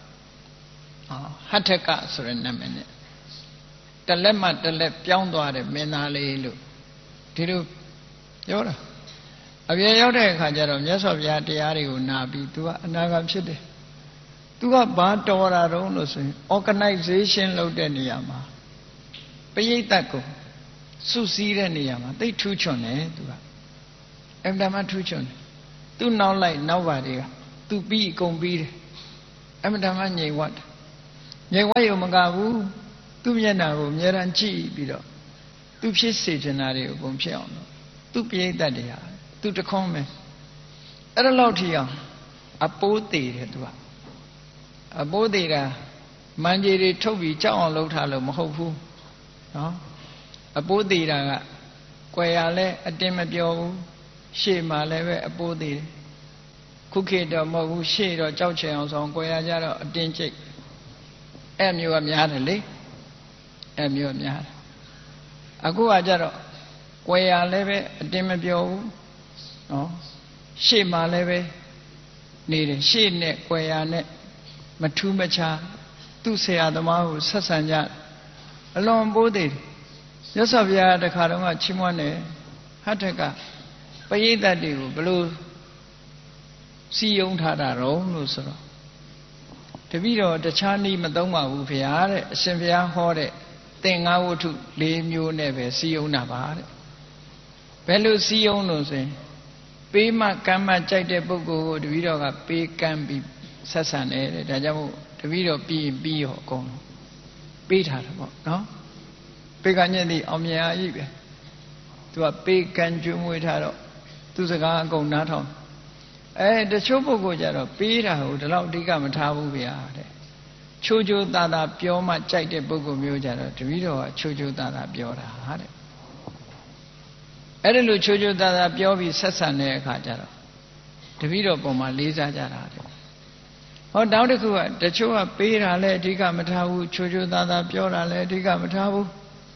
ဆိုတဲ့နာမည်နဲ့တလက်မှတလက်ပြောင်းသွားတဲ့မင်းသားလေးလို့ဒီလိုပြောတာအပြည့်ရောက်တဲ့အခါကျတော့မြတ်စွာဘုရားတရားတွေကိုနာပြီး तू ကအနာဂတ်ဖြစ်တယ်သူကဘာတော်တာတုံးလို့ဆိုရင် organization လုပ်တဲ့နေရာမှာပရိသတ်ကိုစုစည်းတဲ့နေရာမှာသိထူးချွန်တယ်သူကအမှန်တမ်းထူးချွန်တယ်သူနောက်လိုက်နောက်ပါတွေကသူပြီးအကုန်ပြီးတယ်အမှန်တမ်းငြိမ်ဝတ်ငြိမ်ဝတ်ရုံမကဘူးသူ့မျက်နှာကိုအမြဲတမ်းကြည့်ပြီးတော့သူဖြစ်စေချင်တာတွေကိုအကုန်ဖြစ်အောင်လို့သူ့ပြိဿတ်တွေဟာသူတခွန်းပဲအဲ့ဒါလောက်ထိအောင်အပိုးသေးတယ်သူကအပိုးသေးတာမန်ကြီးတွေထုတ်ပြီးကြောက်အောင်လုပ်ထားလို့မဟုတ်ဘူးနော်အပိုးသေးတာကကွယ်ရလဲအတင်းမပြောဘူးရှေ့မှာလည်းပဲအပိုးသေးတယ်ခုခေတ်တော့မဟုတ်ဘူးရှေ့တော့ကြောက်ချင်အောင်ဆောင်ကွယ်ရကြတော့အတင်းကျိတ်အဲ့မျိုးကများတယ်လေအဲ့မျိုးများတယ်အခုကကြတော့ကွယ်ရလည်းပဲအတင်းမပြောဘူးနော်ရှေ့မှာလည်းပဲနေတယ်ရှေ့နဲ့ကွယ်ရနဲ့မထူးမခြားသူ့ဆရာသမားကိုဆက်ဆံကြအလွန်ပိုးသေးတယ်မြတ်စွာဘုရားတခါတော့ကချီးမွမ်းတယ်ဟထကပရိသတ်တွေကိုဘယ်လိုစီယုံထားတာရောလို့ဆိုတော့တပည့်တော်တခြားနည်းမသုံးပါဘူးဗျာတဲ့အရှင်ဘုရားဟောတဲ့သင်္ဃဝတ္ထု၄မျိုးနဲ့ပဲစီယုံတာပါတဲ့ဘယ်လိုစီယုံလို့ဆိုရင်ပေးမှကမ်းမှကြိုက်တဲ့ပုဂ္ဂိုလ်ကိုတပည့်တော်ကပေးကမ်းပြီးဆက်ဆံတယ်တဲ့ဒါကြောင့်မို့တပည့်တော်ပြီးရင်ပြီးရောအကုန်လုံးပေးထားတယ်ပေါ့နော်ပေးကမ်းခြင်းသည်အောင်မြင်အားကြီးပဲသူကပေးကမ်းကျွေးမွေးထားတော့သူစကားအကုန်နားထောင်တချို့ပုဂ္ဂိုလ်ကြတော့ပေးတာကိုဒီလောက်အဓိကမထားဘူးဗျာတဲ့ချိုးချိုးသားသားပြောမှကြိုက်တဲ့ပုဂ္ဂိုလ်မျိုးကြတော့တပည့်တော်ကချိုးချိုးသားသားပြောတာတဲ့အဲ့ဒီလိုချိုးချိုးသားသားပြောပြီးဆက်ဆံတဲ့အခါကျတော့တပည့်တော်ပုံမှာလေးစားကြတာတဲ့ဟောတောင်းတစ်ခုကတချို့ကပေးတာလည်းအဓိကမထားဘူးချိုးချိုးသားသားပြောတာလည်းအဓိကမထားဘူး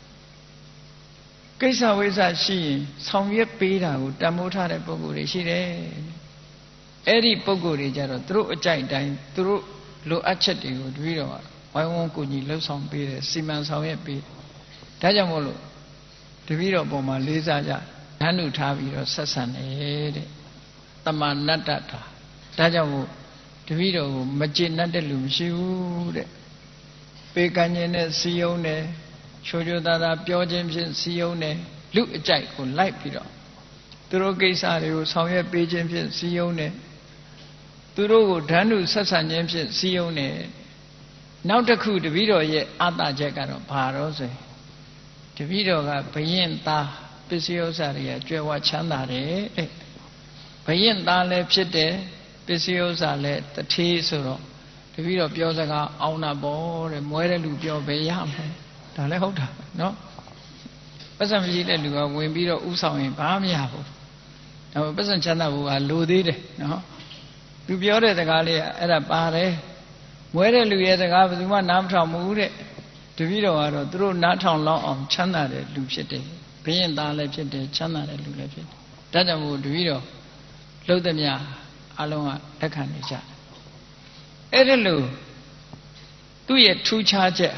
ကိစ္စဝိစ္စရှိရင်ဆောင်ရွက်ပေးတာကိုတန်ဖိုးထားတဲ့ပုဂ္ဂိုလ်တွေရှိတယ်အဲ့ဒီပုဂ္ဂိုလ်တွေကြတော့သူတို့အကြိုက်တိုင်းသူတို့လိုအပ်ချက်တွေကိုတပည့်တော်ကဝိုင်းဝန်းကူညီလှုပ်ဆောင်ပေးတယ်စီမံဆောင်ရွက်ပေးဒါကြောင့်မို့လို့တပည့်တော်ပုံမှာလေးစားကြဓာတ်နုထားပြီးတော့ဆက်ဆံတယ်တဲ့တမနတ္တတာဒါကြောင့်မို့တပည့်တော်ကိုမကျေနပ်တဲ့လူမရှိဘူးတဲ့ပေကံခြင်းနဲ့စီယုံတယ်ချိုးချိုးသားသားပြောခြင်းဖြင့်စီယုံတယ်လူအကြိုက်ကိုလိုက်ပြီးတော့သူတို့ကိစ္စတွေကိုဆောင်ရွက်ပေးခြင်းဖြင့်စီယုံတယ်သူတို့ကိုဓာတ်နုဆက်ဆံခြင်းဖြင့်စီယုံတယ်နောက်တစ်ခုတပည့်တော်ရဲ့အာသာချက်ကတော့ဘာတော့ဆိုရင်တပည့်တော်ကဘယင်သားပစ္စည်းဥစ္စာတွေကကြွယ်ဝချမ်းသာတယ်တဲ့ဘယင်သားလည်းဖြစ်တယ်ပစ္စည်းဥစ္စာလည်းတထေးဆိုတော့တပည့်တော်ပြောစကားအောင်းတာပေါ့တဲ့မွဲတဲ့လူပြောဘယ်ရမလဲဒါလည်းဟုတ်တာနော်ပတ်စံမရှိတဲ့လူကဝင်ပြီးတော့ဥဆောင်ရင်ဘာမှမရဘူးဒါပေမဲ့ပတ်စံချမ်းသာဖို့ကလိုသေးတယ်နော်သူပြောတဲ့စကားလေးကအဲ့ဒါပါတယ်မွဲတဲ့လူရဲ့စကားဘယ်သူမှနားမထောင်ဘူးတဲ့တပည့်တော်ကတော့သူတို့နားထောင်လောက်အောင်ချမ်းသာတဲ့လူဖြစ်တယ်ဘယင်သားလည်းဖြစ်တယ်ချမ်းသာတဲ့လူလည်းဖြစ်တယ်ဒါကြောင့်မို့တပည့်တော်လှုပ်သမျှအလုံးကလက်ခံနေကြတယ်အဲ့ဒါလို့သူ့ရဲ့ထူးခြားချက်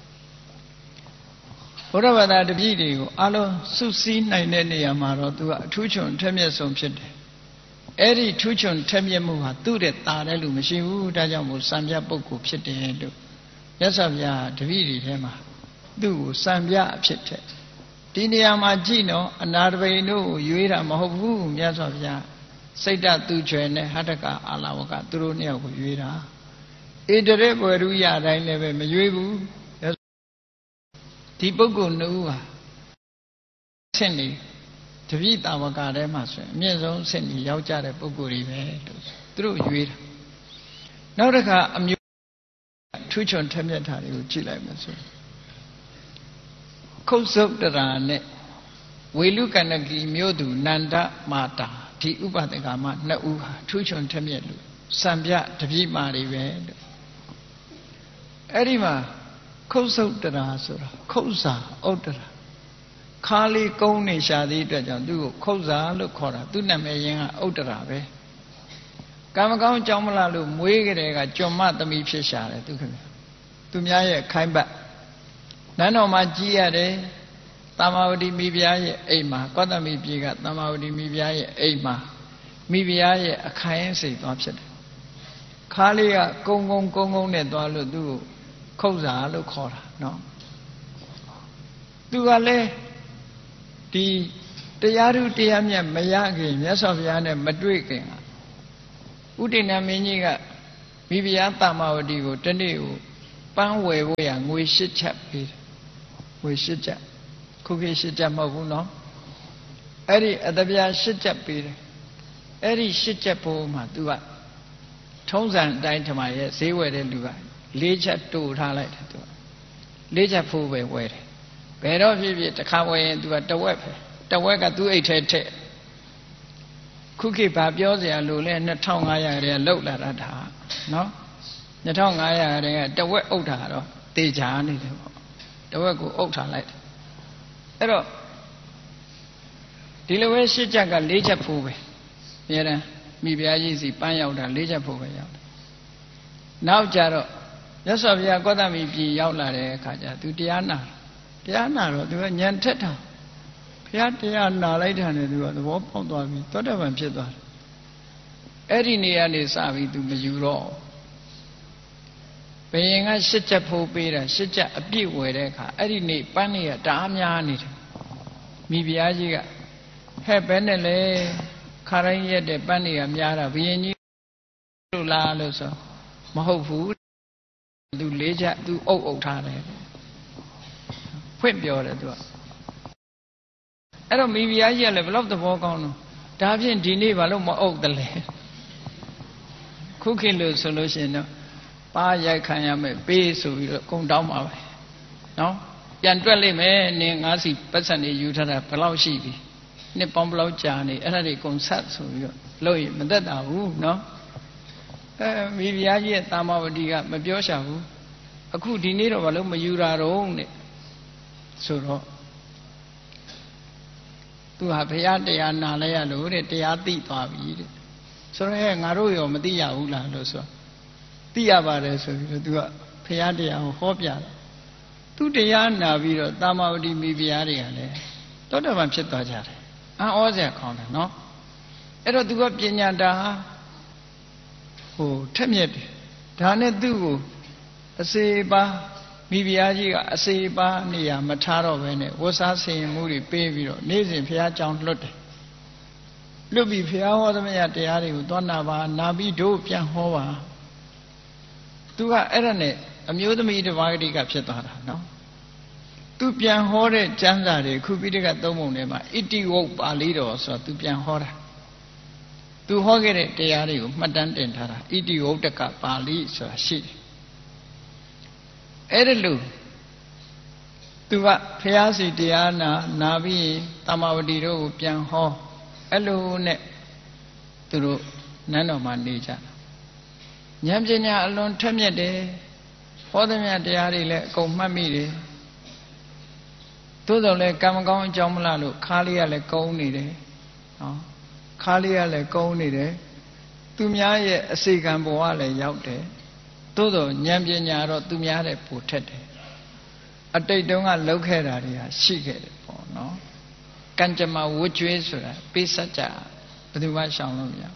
ဘုရားဘာသာတပည့်တွေကိုအလုံးစုစည်းနိုင်တဲ့နေရာမှာတော့သူကအထူးချွန်ထက်မြက်ဆုံးဖြစ်တယ်အဲ့ဒီထူးချွန်ထက်မြက်မှုဟာသူ့တဲ့တာတဲ့လူမရှိဘူးဒါကြောင့်မို့စံပြပုဂ္ဂိုလ်ဖြစ်တယ်လို့မြတ်စွာဘုရားတပည့်တွေထဲမှာသူ့ကိုစံပြအဖြစ်တဲ့ဒီနေရာမှာကြည့်နော်အနာတပိန်တို့ကိုရွေးတာမဟုတ်ဘူးမြတ်စွာဘုရားစိတ်တသူကျွယ်နဲ့ဟတ္တကအာလဝကသူတို့နှစ်ယောက်ကိုရွေးတာဣတရေဘွယ်ရူရတိုင်းလည်းပဲမရွေးဘူးဒီပုဂ္ဂိုလ်နှစ်ဦးဟာဆင့်နေတပိတာဝကထဲမှာဆိုရင်အမြင့်ဆုံးဆင့်နေရောက်ကြတဲ့ပုဂ္ဂိုလ်တွေပဲလို့သူတို့ရွေးတာနောက်တစ်ခါအမျိုးထူးချွန်ထက်မြက်တာတွေကိုကြည့်လိုက်မယ်ဆိုခုတ်ဆုတ်တရာနဲ့ဝေလူကဏကီမြို့သူနန္ဒမာတာဒီဥပဒကမနှစ်ဦးဟာထူးချွန်ထက်မြက်လို့စံပြတပိမာတွေပဲလို့အဲ့ဒီမှာခုတ်ဆုတ်တရာဆိုတာခုတ်စာဥတ္တရာခါလေးကုန်းနေရှာသည့်အတွက်ကြောင့်သူ့ကိုခုတ်စာလို့ခေါ်တာသူ့နာမည်ရင်းကဥတ္တရာပဲကံမကောင်းကြောင်းမလားလို့မွေးကြတဲ့ကကြွမသမီးဖြစ်ရှာတယ်သူခင်ဗျသူများရဲ့ခိုင်းပတ်နန်းတော်မှာကြီးရတယ်တမ္မာဝတီမိဖုရားရဲ့အိမ်မှာကောသမိပြေကတမ္မာဝတီမိဖုရားရဲ့အိမ်မှာမိဖုရားရဲ့အခိုင်အစိတ်သွားဖြစ်တယ်ခါလေးကကုန်းနဲ့သွားလို့သူ့ကိုခုတ်စာလို့ခေါ်တာနော်သူကလည်းဒီတရားဓုတရားမြတ်မရခင်မြတ်စွာဘုရားနဲ့မတွေ့ခင်ဥဒိဏမင်းကြီးကမိဖုရားတမ္မာဝတီကိုတနေ့ကိုပန်းဝယ်ဖို့ရငွေ8ချက်ပေးတယ်ငွေ8ချက်ခုခေတ်8ချက်မဟုတ်ဘူးနော်အဲ့ဒီအတပြား8ချက်ပေးတယ်အဲ့ဒီ8ချက်ဖို့မှာ तू ကထုံးစံအတိုင်းဓမ္မရဲ့ဈေးဝယ်တဲ့လူက4ချက်တူထားလိုက်တယ် तू က4ချက်ဖို့ပဲဝယ်တယ်ဘယ်တော့ဖြစ်ဖြစ်တစ်ခါဝယ်ရင် तू ကတဝက်ပဲတဝက်က तू အိတ်ထဲထည့်ခုခေတ်ဘာပြောစရာလို့လဲ2500ရဲလောက်လာတာဒါနော်2500ရဲတဝက်အုပ်တာတော့တေချာနေတယ်ပေါ့တဝက်ကိုအုပ်ထားလိုက်အဲ့တော့ဒီလိုပဲ8ချက်က4ချက်ဖို့ပဲအများတန်းမိဖုရားကြီးစီပန်းရောက်တာ4ချက်ဖို့ပဲရောက်တယ်နောက်ကြတော့မြတ်စွာဘုရားကောသမီပြည်ရောက်လာတဲ့အခါကျသူတရားနာတော့သူကညံထက်တာဘုရားတရားနာလိုက်တာနဲ့သူကသဘောပေါက်သွားပြီသောတာပန်ဖြစ်သွားတယ်အဲ့ဒီနေရာနေစပြီးသူမယူတော့ဘယင်က8ချက်ဖို့ပေးတာ8ချက်အပြည့်ဝယ်တဲ့အခါအဲ့ဒီနေပန်းနေရတအားများနေတယ်မိဖုရားကြီးကဟဲ့ဘယ်နဲ့လဲခါတိုင်းရက်တဲ့ပန်းနေရများတာဘယင်ကြီးလို့လားလို့ဆိုမဟုတ်ဘူးသူ4ချက်သူအုပ်ထားတယ်ဖွင့်ပြောတယ်သူကအဲ့တော့မိဖုရားကြီးကလည်းဘလောက်သဘောကောင်းတော့ဒါဖြင့်ဒီနေ့ဘာလို့မအုပ်တယ်လဲခုခေတ်လို့ဆိုလို့ရှိရင်တော့ပါရိုက်ခံရမယ်ပေးဆိုပြီးတော့ကုန်တောင်းပါပဲနော်ပြန်တွက်လိုက်မယ်နင်ငါးစီပတ်စံနေယူထားတာဘလောက်ရှိပြီနှစ်ပေါင်းဘလောက်ကြာနေအဲ့ဒါတွေကုန်ဆက်ဆိုပြီးတော့လို့ရင်မသက်တာဘူးနော်မိဖုရားကြီးရဲ့တာမဝတီကမပြောရှာဘူးအခုဒီနေ့တော့ဘာလို့မယူတာတော့နဲ့ဆိုတော့သူဟာဘုရားတရားနာလဲရလို့တဲ့တရားသိသွားပြီတဲ့ဆိုတော့ငါတို့ရောမသိရဘူးလားလို့ဆိုသိရပါတယ်ဆိုပြီးတော့သူကဘုရားတရားကိုဟောပြတယ်သူတရားနာပြီးတော့တာမဝတီမိဖုရားတွေကလည်းသောတာပန်ဖြစ်သွားကြတယ်အံ့ဩစရာကောင်းတယ်နော်အဲ့တော့သူကပညာတာထက်မြက်တယ်ဒါနဲ့သူ့ကိုအစေပါမိဖုရားကြီးကအစေပါနေရာမထားတော့ဘဲနဲ့ဝတ်စားဆင်ရင်မှုတွေပေးပြီးတော့နေ့စဉ်ဘုရားကြောင်းလွတ်တယ်လွတ်ပြီးဘုရားဟောသမျှတရားတွေကိုသွားနာပါနာပြီးတို့ပြန်ဟောပါသူကအဲ့ဒါနဲ့အမျိုးသမီးတစ်ပါးတိကဖြစ်သွားတာနော်သူပြန်ဟောတဲ့ကျမ်းစာတွေခုပိဋကသုံးပုံထဲမှာဣတိဝုတ်ပါဠိတော်ဆိုတော့သူပြန်ဟောတာသူဟောခဲ့တဲ့တရားတွေကိုမှတ်တမ်းတင်ထားတာဣတိဝုတ်တကပါဠိဆိုတာရှိတယ်အဲ့ဒါလို့သူကဖျားစီတရားနာပြီးတမ္မာဝတီတို့ကိုပြန်ဟောအဲ့လိုနဲ့သူတို့နန်းတော်မှာနေကြတာဉာဏ်ပညာအလွန်ထက်မြက်တယ်ဟောသမျှတရားတွေလည်းအကုန်မှတ်မိတယ်သို့တော်လည်းကံမကောင်းအကြောင်းမလားလို့ခါလေးကလည်းကုန်းနေတယ်နော်ခါလေးကလည်းကုန်းနေတယ်သူများရဲ့အစေကံဘဝလည်းရောက်တယ်သို့တော်ဉာဏ်ပညာတော့သူများတဲ့ပိုထက်တယ်အတိတ်တုန်းကလောက်ခဲ့တာတွေဟာရှိခဲ့တယ်ပေါ့နော်ကံကြမ္မာဝတ်ကြွေးဆိုတာပိစัจจะဘယ်သူမှရှောင်လို့မရ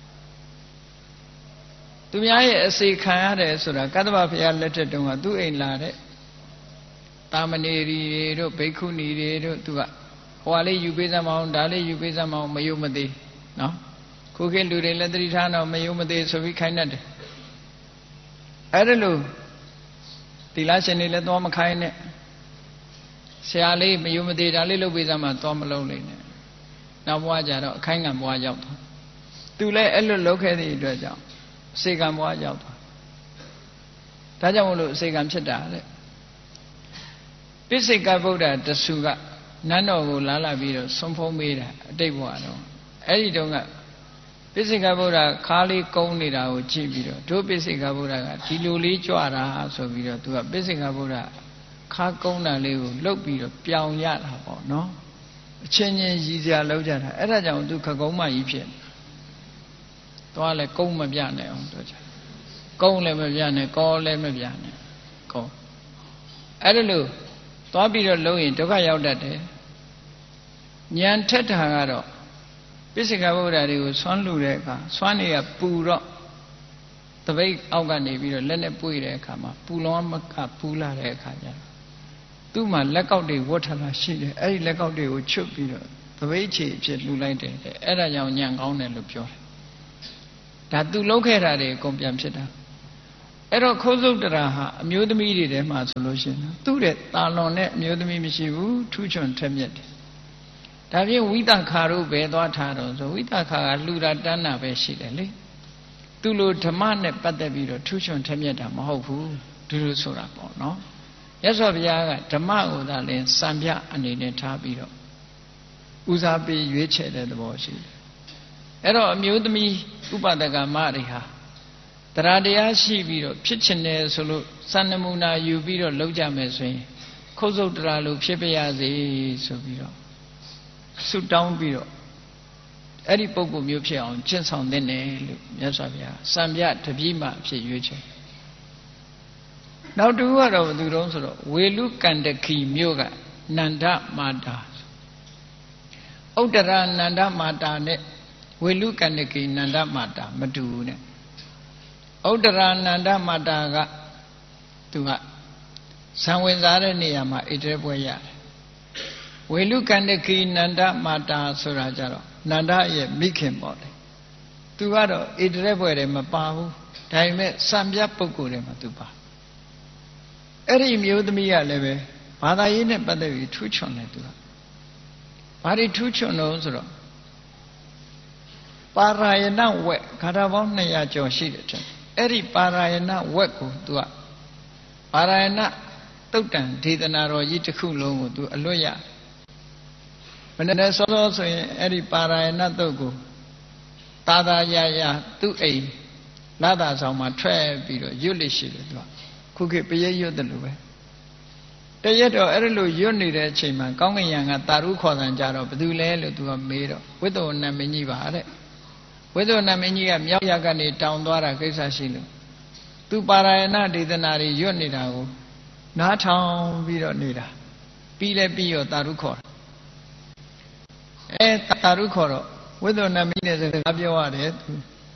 သူများရဲ့အစေခံရတယ်ဆိုတာကတ္တဗဘုရားလက်ထက်တုန်းကသူ့အိမ်လာတဲ့တာမဏေရီတွေတို့ဘိက္ခုနီတွေတို့သူကဟိုလေးယူပေးစမ်းမအောင်ဒါလေးယူပေးစမ်းမအောင်မယုံမသေးနော်ခုခေတ်လူတွေလည်းသတိထားတော့မယုံမသေးဆိုပြီးခိုင်းတတ်တယ်အဲ့ဒါလို့သီလရှင်တွေလည်းသွားမခိုင်းနဲ့ဆရာလေးမယုံမသေးဒါလေးလုပ်ပေးစမ်းမှသွားမလုပ်နိုင်နဲ့နောက်ဘဝကျတော့အခိုင်းငံဘဝရောက်သွားသူလည်းအဲ့လိုလုပ်ခဲ့တဲ့အတွက်ကြောင့်အစေကံဘဝရောက်သွားဒါကြောင့်မလို့အစေကံဖြစ်တာတဲ့ပိစိကဗုဒ္ဓတဆူကနန်းတော်ကိုလာပြီးတော့ဆွန်ဖုံးပေးတာအတိတ်ဘဝတော့အဲ့ဒီတုန်းကပိစိကဗုဒ္ဓခါးလေးကုန်းနေတာကိုကြည့်ပြီးတော့တို့ပိစိကဗုဒ္ဓကဒီလိုလေးကြွတာဆိုပြီးတော့သူကပိစိကဗုဒ္ဓခါးကုန်းတာလေးကိုလှုပ်ပြီးတော့ပြောင်ရတာပေါ့နော်အချင်းချင်းရည်စရာလောက်ကြတာအဲ့ဒါကြောင့်သူခကုံးမကြီးဖြစ်သွားလဲကုန်းမပြနဲ့အောင်တို့ကြကုန်းလည်းမပြနဲ့ကောလည်းမပြနဲ့ကောအဲ့ဒါလို့သွားပြီးတော့လုံးရင်ဒုက္ခရောက်တတ်တယ်ဉာဏ်ထက်တာကတော့ပိစိကဗုဒ္ဓတွေကိုဆွမ်းလူတဲ့အခါဆွမ်းနေရပူတော့တပိတ်အောက်ကနေပြီးတော့လက်နဲ့ပွေတဲ့အခါမှာပူလောမကပူလာတဲ့အခါကျတော့သူ့မှာလက်ကောက်တွေဝတ်ထားတာရှိတယ်အဲ့ဒီလက်ကောက်တွေကိုချွတ်ပြီးတော့တပိတ်ချေဖြစ်လှူလိုက်တယ်အဲ့ဒါကြောင့်ညံကောင်းတယ်လို့ပြောတယ်ဒါသူလှုပ်ခဲ့တာတွေအကုန်ပြန်ဖြစ်တာအဲ့တော့ခိုးစုတ်တရာဟာအမျိုးသမီးတွေထဲမှာဆိုလို့ရှိရင်သူ့တဲ့တာလွန်တဲ့အမျိုးသမီးမရှိဘူးထူးချွန်ထက်မြက်တယ်ဒါဖြင့်ဝိသခါတို့ပဲသွားထားတော့ဆိုဝိသခါကလှူတာတန်းတာပဲရှိတယ်လေသူလိုဓမ္မနဲ့ပတ်သက်ပြီးတော့ထူးချွန်ထက်မြက်တာမဟုတ်ဘူးဒီလိုဆိုတာပေါ့နော်မြတ်စွာဘုရားကဓမ္မကိုသာလင်စံပြအနေနဲ့ထားပြီးတော့ဦးစားပေးရွေးချယ်တဲ့သဘောရှိတယ်အဲ့တော့အမျိုးသမီးဥပဒကမတွေဟာတရားတရားရှိပြီးတော့ဖြစ်ချင်တယ်ဆိုလို့စံနမူနာယူပြီးတော့လုပ်ကြမယ်ဆိုရင်ခုတ်ဆုတ်တရားလို့ဖြစ်ပါရစေဆိုပြီးတော့ဆုတောင်းပြီးတော့အဲ့ဒီပုဂ္ဂိုလ်မျိုးဖြစ်အောင်ကျင့်ဆောင်သင့်တယ်လို့မြတ်စွာဘုရားစံပြတပည့်မှအဖြစ်ရွေးချယ်နောက်တစ်ခုကတော့ဘယ်သူတုံးဆိုတော့ဝေလူကန္တခီမြို့ကနန္ဒမာတာဥတ္တရနန္ဒမာတာနဲ့ဝေလူကန္တခီနန္ဒမာတာမတူဘူးနဲ့ဥတ္တရနန္ဒမာတာကသူကဇံဝင်စားတဲ့နေရာမှာဣတရေပွဲရတယ်ဝေလူကန္တခီနန္ဒမာတာဆိုတာကြတော့နန္ဒရဲ့မိခင်ပေါ့လေသူကတော့ဣတရေပွဲတွေမပါဘူးဒါပေမဲ့စံပြပုဂ္ဂိုလ်တွေမှာသူပါအဲ့ဒီမျိုးသမီးကလည်းပဲဘာသာရေးနဲ့ပတ်သက်ပြီးထူးချွန်တယ်သူကဘာတွေထူးချွန်လို့ဆိုတော့ပါရာယဏဝက်ခါတာပေါင်း200ကျော်ရှိတယ်တဲ့အဲ့ဒီပါရာယဏဝက်ကိုသူကပါရာယဏတုတ်တန်ဒေသနာတော်ကြီးတစ်ခုလုံးကိုသူအလွတ်ရမနေ့စောစောဆိုရင်အဲ့ဒီပါရာယဏတုတ်ကိုသာသာရရသူ့အိမ်လာသာဆောင်မှာထွက်ပြီးတော့ရွတ်လိရှိတယ်သူကခုခေတ်ပရိတ်ရွတ်တယ်လို့ပဲတရက်တော့အဲ့လိုရွတ်နေတဲ့အချိန်မှာကောင်းကင်ယံကတာရုခေါ်တယ်ကြတော့ဘယ်သူလဲလို့သူကမေးတော့ဝိသုဝဏမင်းကြီးပါတဲ့ဝိသုဝဏမင်းကြီးကမြောက်ရကနေတောင်သွားတာကိစ္စရှိလို့သူပါရာယဏဒေသနာတွေရွတ်နေတာကိုနားထောင်ပြီးတော့နေတာပြီးလဲပြီးရောတာရုခေါ်တယ်တာရုခေါ်တော့ဝိသုဝဏမင်းနဲ့စကားပြောရတယ်သူ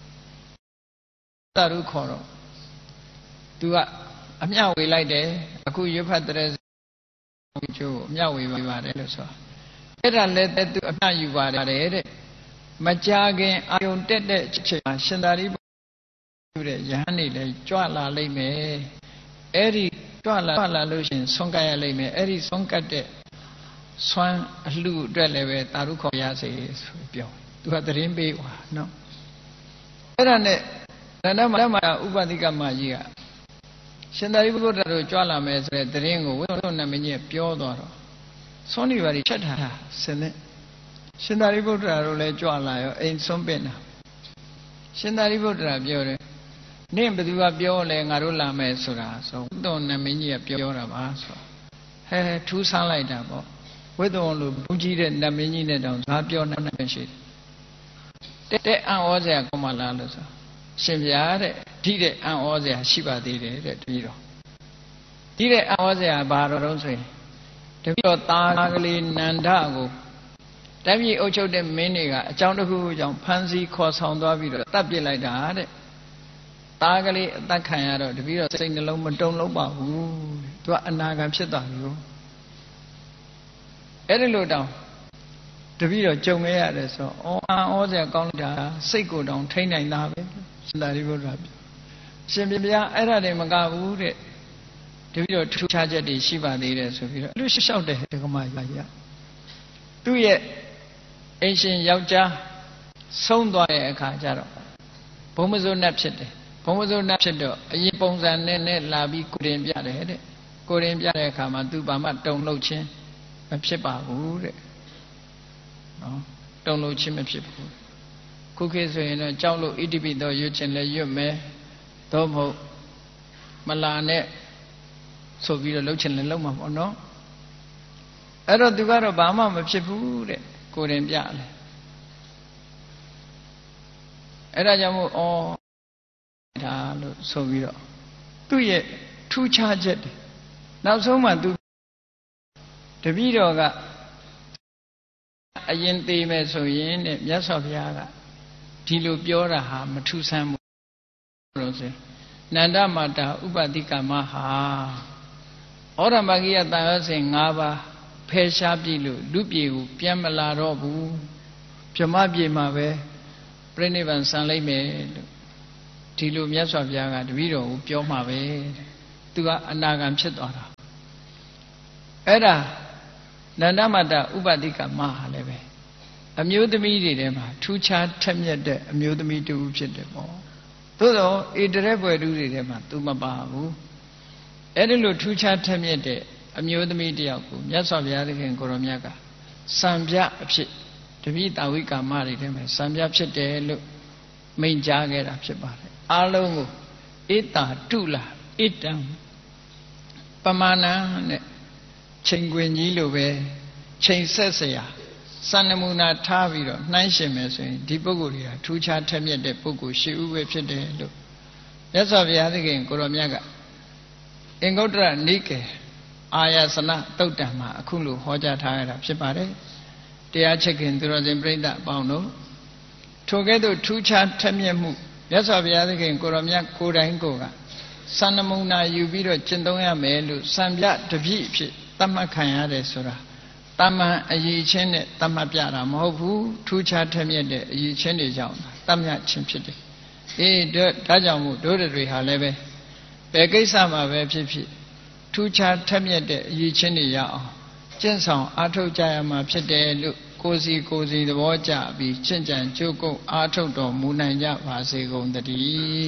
တာရုခေါ်တော့သူကအမျှဝေလိုက်တယ်အခုရွတ်ဖတ်တဲ့ကျိုးအမျှဝေပါတယ်လို့ဆိုအဲ့ဒါလည်းသူအမျှယူပါတယ်တဲ့မကြာခင်အာယုန်တက်တဲ့အချိန်မှာရှင်သာရိပုတ္တရာယဟန်နေလည်းကြွလာလိမ့်မယ်အဲ့ဒီကြွလာလို့ရှိရင်ဆုံးကပ်ရလိမ့်မယ်အဲ့ဒီဆုံးကပ်တဲ့ဆွမ်းအလှအတွက်လည်းပဲတာရုခေါ်ရစေဆိုပြောသူကသတင်းပေးွာနော်အဲ့ဒါနဲ့ဓမ္မဥပတိကမကြီးကရှင်သာရိပုတ္တရာတို့ကြွလာမယ်ဆိုတဲ့သတင်းကိုဝိသုဝဏမင်းကြီးပြောသွားတော့သွန်နေပါလိချက်ထားတာစင်နဲ့ရှင်သာရိပုတ္တရာတို့လည်းကြွလာရောအိမ်ဆုံးပင်တာရှင်သာရိပုတ္တရာပြောတယ်နင့်ဘယ်သူကပြောလဲငါတို့လာမယ်ဆိုတာဆိုဝိသုဝဏမင်းကြီးကပြောတာပါဆိုဟဲထူးဆန်းလိုက်တာပေါ့ဝိသုဝဏလိုဘုန်းကြီးတဲ့နတ်မင်းကြီးနဲ့တောင်ဇာပြောနိုင်ရှိတယ်တဲ့အံ့ဩစရာကောင်းမလားလို့ဆိုရှင်ဗျာတဲ့ဒီတဲ့အံ့ဩစရာရှိပါသေးတယ်တဲ့တပည့်တော်ဒီတဲ့အံ့ဩစရာဘာတော့ဆိုရင်တပည့်တော်သားကလေးနန္ဒကိုတပည့်အုပ်ချုပ်တဲ့မင်းတွေကအကြောင်းတစ်ခုကြောင့်ဖမ်းဆီးခေါ်ဆောင်သွားပြီးတော့တတ်ပစ်လိုက်တာတဲ့သားကလေးအသက်ခံရတော့တပည့်တော်စိတ်နှလုံးမတုန်လုံးပါဘူးသူကအနာဂံဖြစ်သွားပြီလို့အဲ့ဒီလိုတောင်တပည့်တော်ကြုံခဲ့ရတယ်ဆိုတော့အံ့ဩစရာကောင်းလိုက်တာစိတ်ကိုတောင်ထိန်းနိုင်တာပဲရှင်သာရိပုတ္တရာပြောရှင်ပြဗျာအဲ့ဒါတွေမကဘူးတဲ့တပည့်တော်ထူးခြားချက်တွေရှိပါသေးတယ်ဆိုပြီးတော့လူလျှောက်တဲ့ဒကမကြီးသူ့ရဲ့အိမ်ရှင်ယောက်ျားဆုံးသွားတဲ့အခါကျတော့ဘုံမစိုးနတ်ဖြစ်တယ်ဘုံမစိုးနတ်ဖြစ်တော့အရင်ပုံစံနဲ့လာပြီးကိုရင်ပြတယ်တဲ့ကိုရင်ပြတဲ့အခါမှာသူဘာမှတုံလှုပ်ခြင်းမဖြစ်ပါဘူးတဲ့နော်တုံလို့ချင်းမဖြစ်ဘူးခုခေတ်ဆိုရင်တော့ကြောက်လို့ဣတိပိတော့ရွတ်ချင်လဲရွတ်မယ်တော့မဟုတ်မလာနဲ့ဆိုပြီးတော့လှုပ်ချင်လဲလှုပ်မှာပေါ့နော်အဲ့တော့သူကတော့ဘာမှမဖြစ်ဘူးတဲ့ကိုရင်ပြလဲအဲ့ဒါကြောင့်မို့ဒါလို့ဆိုပြီးတော့သူ့ရဲ့ထူးခြားချက်တွေနောက်ဆုံးမှသူတပည့်တော်ကအရင်သေးမယ်ဆိုရင်တဲ့မြတ်စွာဘုရားကဒီလိုပြောတာဟာမထူးဆန်းဘူးလို့ဆိုနန္ဒမာတာဥပတိကမဟာဩရမဂိယတန်ရောစဉ်5ပါးဖယ်ရှားပြီလို့လူပြေကိုပြန်မလာတော့ဘူးဗြဟ္မပြေမှာပဲပြိဋိဘံဆံလိုက်မယ်လို့ဒီလိုမြတ်စွာဘုရားကတပည့်တော်ကိုပြောမှာပဲသူကအနာဂံဖြစ်သွားတာအဲ့ဒါနန္ဒမတ္တဥပတိကမဟာလည်းပဲအမျိုးသမီးတွေထဲမှာထူးခြားထက်မြက်တဲ့အမျိုးသမီးတူဖြစ်တယ်ပေါ့သို့တော့ဣတရက်ဘွယ်တူတွေထဲမှာသူမပါဘူးအဲ့ဒီလိုထူးခြားထက်မြက်တဲ့အမျိုးသမီးတယောက်ကိုမြတ်စွာဘုရားသခင်ကိုရောမြတ်ကစံပြအဖြစ်တပိတာဝိကာမတွေထဲမှာစံပြဖြစ်တယ်လို့မိန့်ကြားခဲ့တာဖြစ်ပါတယ်အားလုံးကိုဧတာတုလာဣတံပမာဏနဲ့ချိန်ခွင်ကြီးလိုပဲချိန်ဆက်เสียစံနမူနာထားပြီးတော့နှိုင်းရှင်မယ်ဆိုရင်ဒီပုဂ္ဂိုလ်တွေကထူးခြားထက်မြက်တဲ့ပုဂ္ဂိုလ်ရှိဥပဲဖြစ်တယ်လို့မြတ်စွာဘုရားသခင်ကိုရောမြတ်ကအင်္ဂုတ္တရနိကေအာယစနတုတ်တံမှာအခုလိုဟောကြားထားရတာဖြစ်ပါတယ်တရားချက်ခင်သူတော်စင်ပြိဿအပေါင်းတို့ထိုကဲ့သို့ထူးခြားထက်မြက်မှုမြတ်စွာဘုရားသခင်ကိုရောမြတ်ကိုယ်တိုင်ကိုယ်ကစံနမူနာယူပြီးတော့ကျင့်သုံးရမယ်လို့စံပြတပည့်အဖြစ်သတ်မှတ်ခံရတယ်ဆိုတာတမန်အည်ချင်းနဲ့တတ်မှတ်ပြတာမဟုတ်ဘူးထူးခြားထက်မြက်တဲ့အည်ချင်းတွေကြောင့်တတ်မှတ်ခြင်းဖြစ်တယ်ဒါကြောင့်မို့တို့တွေဟာလည်းပဲဘယ်ကိစ္စမှာပဲဖြစ်ဖြစ်ထူးခြားထက်မြက်တဲ့အည်ချင်းတွေရအောင်ကျင့်ဆောင်အားထုတ်ကြရမှာဖြစ်တယ်လို့ကိုယ်စီသဘောကျပြီးကျင့်ကြံကြိုးကုပ်အားထုတ်တော်မူနိုင်ကြပါစေကုန်သတည်း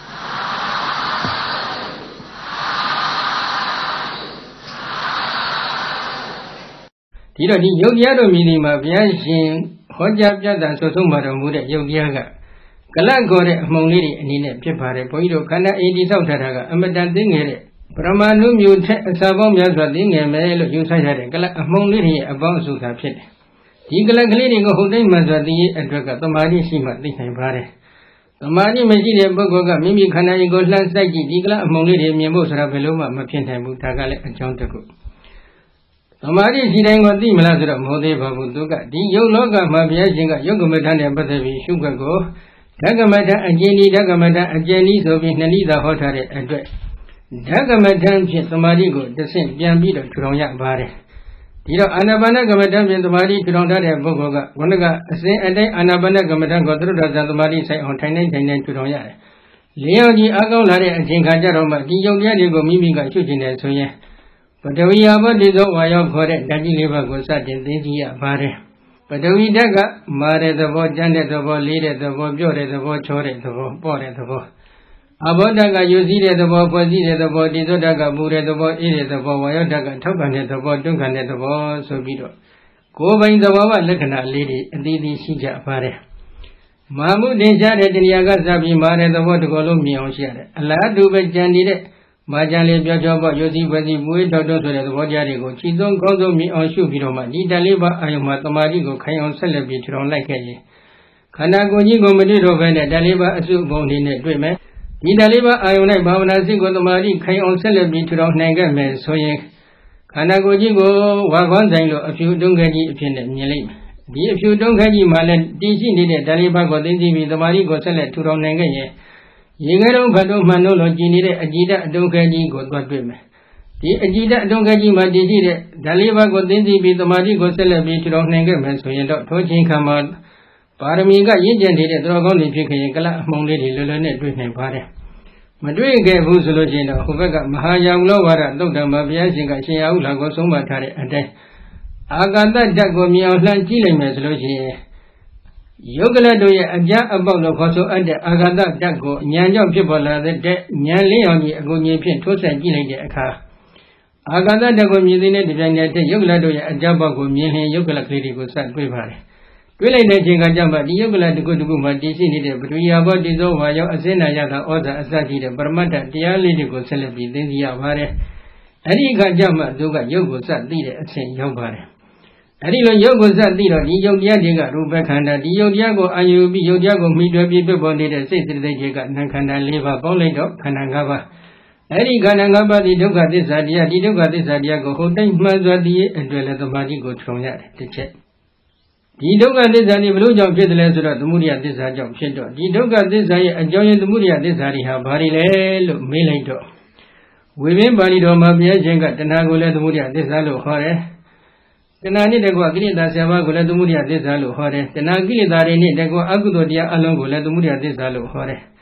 ဒီတော့ဒီယုတ်တရားတို့မြည်ဒီမှာဘုရားရှင်ဟောကြားပြသဆိုဆုံးမှာတော်မူတဲ့ယုတ်တရားကကလတ်ခေါ်တဲ့အမှုန်လေးတွေအနေနဲ့ဖြစ်ပါတယ်ဘုန်းကြီးတို့ခန္ဓာအိမ်တိဆောက်ထားတာကအမတန်သိငယ်တဲ့ပရမဏုမျိုးထက်အစာပေါင်းများစွာသိငယ်မယ်လို့ယူဆရတဲ့ကလတ်အမှုန်လေးတွေရဲ့အပေါင်းအစုသာဖြစ်တယ်ဒီကလတ်ကလေးတွေကိုဟုတ်တိုင်းမှန်စွာသိရအတွက်ကသမာဓိရှိမှသိနိုင်ပါတယ်သမာဓိမရှိတဲ့ပုဂ္ဂိုလ်ကမိမိခန္ဓာရင်ကိုလှမ်းစိုက်ကြည့်ဒီကလတ်အမှုန်လေးတွေမြင်ဖို့ဆိုတာဘယ်လို့မှမဖြစ်နိုင်ဘူးဒါကလည်းအကြောင်းတစ်ခုသမာဓိရှိတိုင်းကိုသိမလားဆိုတော့မဟုတ်သေးပါဘူးသူကဒီယုတ်လောကမှာဘုရားရှင်ကယုတ်ကမ္မဋ္ဌာန်းနဲ့ပတ်သက်ပြီးရှုခွက်ကိုဓကမဋ္ဌာန်းအကျဉ်းဤဓကမဋ္ဌာန်းအကျဉ်းဤဆိုပြီးနှစ်နည်းသာဟောထားတဲ့အတွက်ဓကမဋ္ဌာန်းဖြင့်သမာဓိကိုတစ်ဆင့်ပြန်ပြီးတော့ထူထောင်ရပါတယ်ဒီတော့အာနာပါနကမ္မဋ္ဌာန်းဖြင့်သမာဓိထူထောင်ထားတဲ့ပုဂ္ဂိုလ်ကခုနကအစဉ်အတိုင်းအာနာပါနကမ္မဋ္ဌာန်းကိုသရုပ်တော်ဇာသမာဓိဆိုင်အောင်ထိုင်နေထူထောင်ရတယ်လျော်ကြီးအကောင်းလာတဲ့အချိန်ခါကျတော့မှဒီယုတ်တရားတွေကိုမိမိကရှုကျင်တယ်ဆိုရင်ပထဝီအဘောတိသောဝါယောခေါ်တဲ့ဓာတ်ကြီးလေးပါးကိုစတင်သိသိရပါတယ်ပထဝီဓာတ်ကမာတဲ့သဘောကျန်းတဲ့သဘောလေးတဲ့သဘောပြော့တဲ့သဘောချောတဲ့သဘောပေါ့တဲ့သဘောအဘောဓာတ်ကယူစည်းတဲ့သဘောဖွဲ့စည်းတဲ့သဘောတိသောဓာတ်ကပူတဲ့သဘောအေးတဲ့သဘောဝါယောဓာတ်ကထောက်ခံတဲ့သဘောတွန်းခံတဲ့သဘောဆိုပြီးတော့ကိုယ်ပိုင်သဘောဝလက္ခဏာလေးတွေအသီးသီးရှိကြပါတယ်မာမှုတင်ရှားတဲ့တရားကစပြီးမာတဲ့သဘောတစ်ခုလုံးမြင်အောင်ရှိရတယ်အလားတူပဲကြံနေတဲ့မာကြံလေးပြောပြောပေါ့ယုတ်စီဖွဲ့စီမွေးထောက်တော့ဆိုတဲ့သဘောတရားတွေကိုခြိသုံးကောင်းဆုံးမြင်အောင်ရှုပြီးတော့မှဒီတလေးပါအာယုံမှာတမာတိကိုခိုင်အောင်ဆက်လက်ပြီးထူထောင်လိုက်ခဲ့ရင်ခန္ဓာကိုယ်ကြီးကိုမတွေ့တော့ဘဲနဲ့တလေးပါအစုပုံနေနဲ့တွေ့မယ်ဒီတလေးပါအာယုံ၌ဘာဝနာစိတ်ကိုတမာတိခိုင်အောင်ဆက်လက်ပြီးထူထောင်နိုင်ခဲ့မယ်ဆိုရင်ခန္ဓာကိုယ်ကြီးကိုဝါခွန်းဆိုင်လို့အဖြူတုံးခဲကြီးအဖြစ်နဲ့မြင်လိုက်မယ်ဒီအဖြူတုံးခဲကြီးမှာလည်းတည်ရှိနေတဲ့တလေးပါကိုသိသိပြီးတမာတိကိုဆက်လက်ထူထောင်နိုင်ခဲ့ရင်ရေခဲတုံးဘတ်တို့မှန်လို့လို့ကြည်နေတဲ့အကြည်ဓာတ်အတုံးခဲကြီးကိုသွားတွေ့မယ်ဒီအကြည်ဓာတ်အတုံးခဲကြီးမှာတည်ရှိတဲ့ဓာလေးပါးကိုသိသိပြီးတမာတိကိုဆက်လက်ပြီးထူထောင်နိုင်ခဲ့မယ်ဆိုရင်တော့ထိုချိန်ခါမှာပါရမီကရင့်ကျက်နေတဲ့တော်ကောင်းတွေဖြစ်ခဲ့ရင်ကလအမှုန်လေးတွေလွယ်လွယ်နဲ့တွေ့နိုင်ပါတယ်မတွေ့ခဲ့ဘူးဆိုလို့ရှိရင်တော့ဟိုဘက်ကမဟာယာဝလောဝါဒသုတ်တံမှာဘုရားရှင်ကရှင်ရာဟုလာကိုဆုံးမထားတဲ့အတိုင်းအာကာသဓာတ်ကိုမြင်အောင်လှမ်းကြည့်လိုက်မယ်ဆိုလို့ရှိရင်ယုတ်ကလတို့ရဲ့အကြအပေါက်လို့ခေါ်ဆိုအပ်တဲ့အာဂတဓာတ်ကိုဉာဏ်ကြောင့်ဖြစ်ပေါ်လာတဲ့ဉာဏ်လင်းအောင်ကြီးအကုန်ကြီးဖြင့်ထိုးဆက်ကြည့်လိုက်တဲ့အခါအာဂတဓာတ်ကိုမြင်သိတဲ့ဒီပိုင်းနဲ့ယုတ်ကလတို့ရဲ့အကြပေါက်ကိုမြင်ရင်ယုတ်ကလကလေးတွေကိုစတွေ့ပါတယ်တွေ့လိုက်တဲ့အချိန်ကကြောင့်မှဒီယုတ်ကလတစ်ခုတစ်ခုမှတည်ရှိနေတဲ့ပထဝီဘောတိသောဝါယောအစင်းနာရတာဩဇာအစရှိတဲ့ပရမတ္ထတရားလေးတွေကိုဆက်လက်ပြီးသိသိရပါတယ်အဲ့ဒီအခါကျမှသူကယုတ်ကိုစသိတဲ့အဆင့်ရောက်ပါတယ်အဲ့ဒီလိုယုတ်ကိုစသိတော့ဒီယုတ်တရားတွေကရူပခန္ဓာဒီယုတ်တရားကိုအာယုပြီးယုတ်တရားကိုမိတွဲပြီးပြပေါ်နေတဲ့စိတ်စိတ်တွေကနာခန္ဓာ၄ပါးပေါင်းလိုက်တော့ခန္ဓာ၅ပါးအဲ့ဒီခန္ဓာ၅ပါးဒီဒုက္ခသစ္စာတရားဒီဒုက္ခသစ္စာတရားကိုဟုတ်တိုင်းမှန်စွာသိရအတွက်လည်းသမာဓိကိုထုံရတယ်တစ်ချက်ဒီဒုက္ခသစ္စာတွေဘလို့ကြောင့်ဖြစ်တယ်လဲဆိုတော့သမုဒိယသစ္စာကြောင့်ဖြစ်တော့ဒီဒုက္ခသစ္စာရဲ့အကြောင်းရင်းသမုဒိယသစ္စာတွေဟာဘာတွေလဲလို့မေးလိုက်တော့ဝိပင်းပါဠိတော်မှာဘုရားရှင်ကတဏှာကိုလည်းသမုဒိယသစ္စာလို့ခေါ်တယ်တဏှာနဲ့တကွကိလေသာဆရာမကိုလည်းသမုဒိယသစ္စာလို့ခေါ်တယ်တဏှာကိလေသာတွေနဲ့တကွအကုသိုလ်တရားအလုံးကိုလည်းသမုဒိယသစ္စာလို့ခေါ်တယ်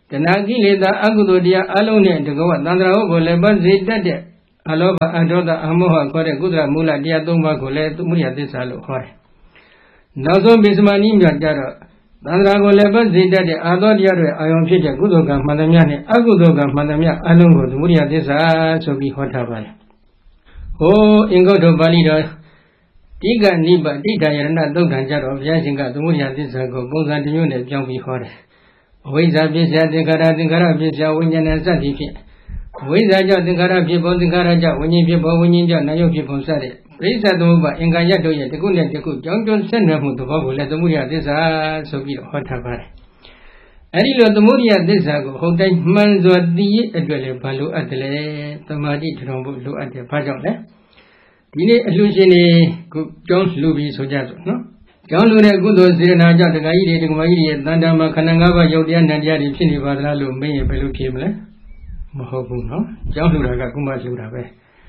တဏှာကိလေသာအကုသိုလ်တရားအလုံးနဲ့တကဝသန္တရာဟုတ်ကိုလည်းပတ်စေတတ်တဲ့အလောဘအဒေါသအမောဟခေါ်တဲ့ကုသလမူလတရား၃ပါးကိုလည်းသမုဒိယသစ္စာလို့ခေါ်တယ်။နောက်ဆုံးပိစမဏိမြတ်ကြတော့သန္တရာကိုလည်းပတ်စေတတ်တဲ့အာသောတရားတွေအာယုံဖြစ်တဲ့ကုသိုလ်ကံမှန်သမျှနဲ့အကုသိုလ်ကံမှန်သမျှအလုံးကိုသမုဒိယသစ္စာဆိုပြီးဟောထားပါတယ်။ဟိုအင်္ဂုတ္တပါဠိတော်တိကနိဗ္ဗာန်တိဋ္ဌာယရဏသုတ်တံကြတော့ဘုရားရှင်ကသမုဒိယသစ္စာကိုပုံစံတစ်မျိုးနဲ့ပြောင်းပြီးဟောတယ်။အဝိဇ္ဇာပစ္စယသင်္ခါရသင်္ခါရပစ္စယဝိညာဏစသည်ဖြင့်ဝိဇ္ဇာကြောင့်သင်္ခါရဖြစ်ပေါ်သင်္ခါရကြောင့်ဝိညာဉ်ဖြစ်ပေါ်ဝိညာဉ်ကြောင့်နာယုတ်ဖြစ်ပေါ်စတဲ့ပရိစ္ဆေသမုပ္ပါအင်္ဂါရတို့ရဲ့တစ်ခုနဲ့တစ်ခုကြောင်းကျိုးဆက်နွယ်မှုသဘောကိုလည်းသမုဒိယသစ္စာဆိုပြီးတော့ဟောထားပါတယ်။အဲဒီလိုသမုဒိယသစ္စာကိုဟုတ်တိုင်းမှန်စွာသိရအတွက်လည်းဘာလို့အပ်တယ်လဲသမာဓိထူထောင်ဖို့လိုအပ်တယ်ဘာကြောင့်လဲဒီနေ့အလှရှင်တွေကိုကြောင်းလှူပြီးဆိုကြစို့နော်ကြောင်းလှူတဲ့ကုသိုလ်စေတနာကြောင့်တခါကြီးတွေတက္ကမကြီးတွေရဲ့တန်တမာခန္ဓာ၅ပါးယုတ်တရားနံတရားတွေဖြစ်နေပါသလားလို့မေးရင်ဘယ်လိုဖြေမလဲမဟုတ်ဘူးနော်ကြောင်းလှူတာကကုမလှူတာပဲ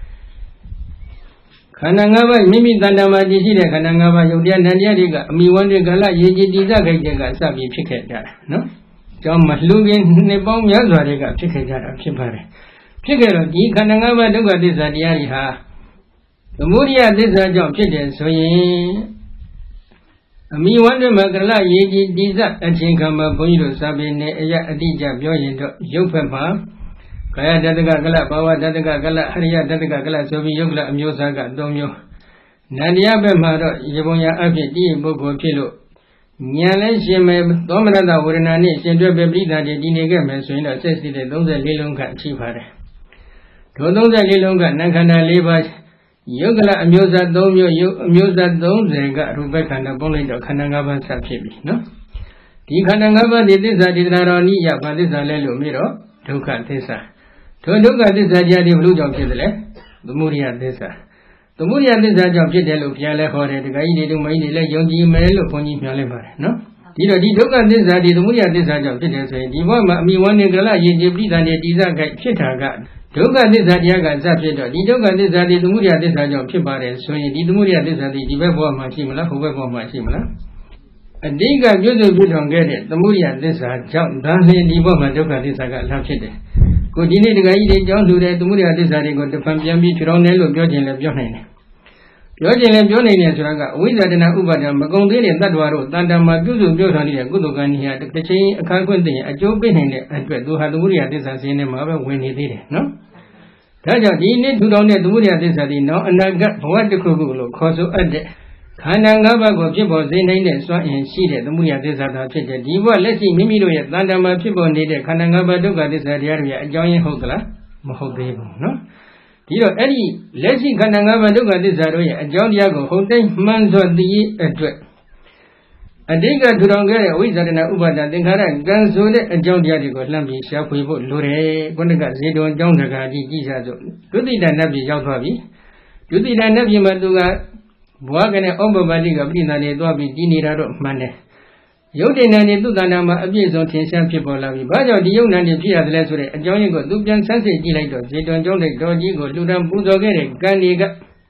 ခန္ဓာ၅ပါးမိမိတန်တမာကြည့်ရှိတဲ့ခန္ဓာ၅ပါးယုတ်တရားနံတရားတွေကအမိဝန္တွေကလရေကြည်တည်စခိုက်တဲ့ကစပြီးဖြစ်ခဲ့ကြတာနော်ကြောင်းမလှူခင်နှစ်ပေါင်းများစွာတွေကဖြစ်ခဲ့ကြတာဖြစ်ပါတယ်ဖြစ်ခဲ့တော့ဒီခန္ဓာ၅ပါးဒုက္ခသစ္စာတရားတွေဟာသမုဒိယသစ္စာကြောင့်ဖြစ်တယ်ဆိုရင်အမိဝန္ဒမကလရေကြည်တည်စအချိန်ခါမှာဘုန်းကြီးတို့စာပေနဲ့အရာအတိအကျပြောရင်တော့ရုပ်ဖက်မှာကာယတတ္တကကလဘာဝတတ္တကကလဟရိယတတ္တကကလဆိုပြီးယုတ်ကလအမျိုးအစားက၃မျိုးနန္တရားဘက်မှာတော့ရေပုံညာအဖြစ်တည်ပုဂ္ဂိုလ်ဖြစ်လို့ဉာဏ်လည်းရှင်မဲ့သောမနတဝေဒနာနဲ့ရှင်တွဲပဲပရိသတ်တွေတည်နေခဲ့မယ်ဆိုရင်တော့စိတ်စိတ်တဲ့34လုံးခန့်ရှိပါတယ်ဒို34လုံးကနံခန္ဓာ၄ပါးယုတ်ကလအမျိုးအစား၃မျိုးယုတ်အမျိုးအစား30ကရူပခန္ဓာပုံလိုက်တော့ခန္ဓာ၅ပါးဆက်ဖြစ်ပြီနော်ဒီခန္ဓာ၅ပါးဒီသစ္စာဒီတရားတော်နိယဘာသစ္စာလဲလို့မေးတော့ဒုက္ခသစ္စာထိုဒုက္ခသစ္စာတရားတွေဘလို့ကြောင့်ဖြစ်တယ်လဲသမုဒိယသစ္စာသမုဒိယသစ္စာကြောင့်ဖြစ်တယ်လို့ဘုရားလည်းဟောတယ်တခါကြီးတွေတို့မကြီးတွေလည်းယုံကြည်မယ်လို့ဘုန်းကြီးပြောလိုက်ပါတယ်နော်ဒီတော့ဒီဒုက္ခသစ္စာဒီသမုဒိယသစ္စာကြောင့်ဖြစ်တယ်ဆိုရင်ဒီဘဝမှာအမိဝန္နေကလရေကြည်ပဋိသန္ဓေတိစခိုက်ဖြစ်တာကဒုက္ခသစ္စာတရားကစဖြစ်တော့ဒီဒုက္ခသစ္စာဒီသမုဒိယသစ္စာကြောင့်ဖြစ်ပါတယ်ဆိုရင်ဒီသမုဒိယသစ္စာဒီဘက်ဘဝမှာရှိမလားဟိုဘက်ဘဝမှာရှိမလားအတိကပြုစုပြုထောင်ခဲ့တဲ့သမုဒိယသစ္စာကြောင့်ဒါနဲ့ဒီဘဝမှာဒုက္ခသစ္စာကလာဖြစ်တယ်ကိုဒီနေ့တခါကြီးတွေကြောင်းလှူတဲ့သမုဒိယသစ္စာတွေကိုတဖန်ပြန်ပြီးထူထောင်တယ်လို့ပြောခြင်းလည်းပြောနိုင်တယ်ပြောခြင်းလည်းပြောနိုင်တယ်ဆိုတာကအဝိဇ္ဇာတဏဥပါဒံမကုန်သေးတဲ့တ attva တို့တန်တမာပြုစုပြုထောင်နေတဲ့ကုသိုလ်ကံကြီးဟာတစ်ချိန်အခါခွင့်သိရင်အကျိုးပေးနိုင်တဲ့အတွက်သူဟာသမုဒိယသစ္စာစင်းထဲမှာပဲဝင်နေသေးတယ်နော်ဒါကြောင့်ဒီနေ့ထူထောင်တဲ့သမုဒိယသစ္စာဒီနောက်အနာဂတ်ဘဝတစ်ခုခုလို့ခေါ်ဆိုအပ်တဲ့ခန္ဓာ၅ပါးကိုဖြစ်ပေါ်စေနိုင်တဲ့စွမ်းအင်ရှိတဲ့သမုဒိယသစ္စာသာဖြစ်တဲ့ဒီဘဝလက်ရှိမိမိတို့ရဲ့တန်တမာဖြစ်ပေါ်နေတဲ့ခန္ဓာ၅ပါးဒုက္ခသစ္စာတရားတွေရဲ့အကြောင်းရင်းဟုတ်သလားမဟုတ်သေးဘူးနော်ဒီတော့အဲ့ဒီလက်ရှိခန္ဓာ၅ပါးဒုက္ခသစ္စာတို့ရဲ့အကြောင်းတရားကိုဟုတ်တိုင်းမှန်စွာသိရအတွက်အတိတ်ကထူထောင်ခဲ့တဲ့ဝိဇ္ဇာတဏဥပါဒသင်္ခါရကံဆိုတဲ့အကြောင်းတရားတွေကိုလှမ်းပြီးရှာဖွေဖို့လိုတယ်ခုနကဇေတဝန်အကြောင်းတကာကြီးကြည့်ကြစို့ဒုတိယနတ်ပြည်ရောက်သွားပြီဒုတိယနတ်ပြည်မှာသူကဘဝကနဲ့ဩပပတိကပြိဋ္ဌာန်နေသွားပြီးတည်နေတာတော့မှန်တယ်ယုတ်တဏ္ဍနေသူတဏ္ဍမှာအပြည့်စုံထင်ရှားဖြစ်ပေါ်လာပြီဘာကြောင့်ဒီယုတ်နံနေဖြစ်ရတယ်လဲဆိုတဲ့အကြောင်းရင်းကိုသူပြန်ဆန်းစစ်ကြည့်လိုက်တော့ဇေတဝန်ကျောင်းတဲ့တော်ကြီးကိုလူတန်းပူဇော်ခဲ့တဲ့ကံတွေက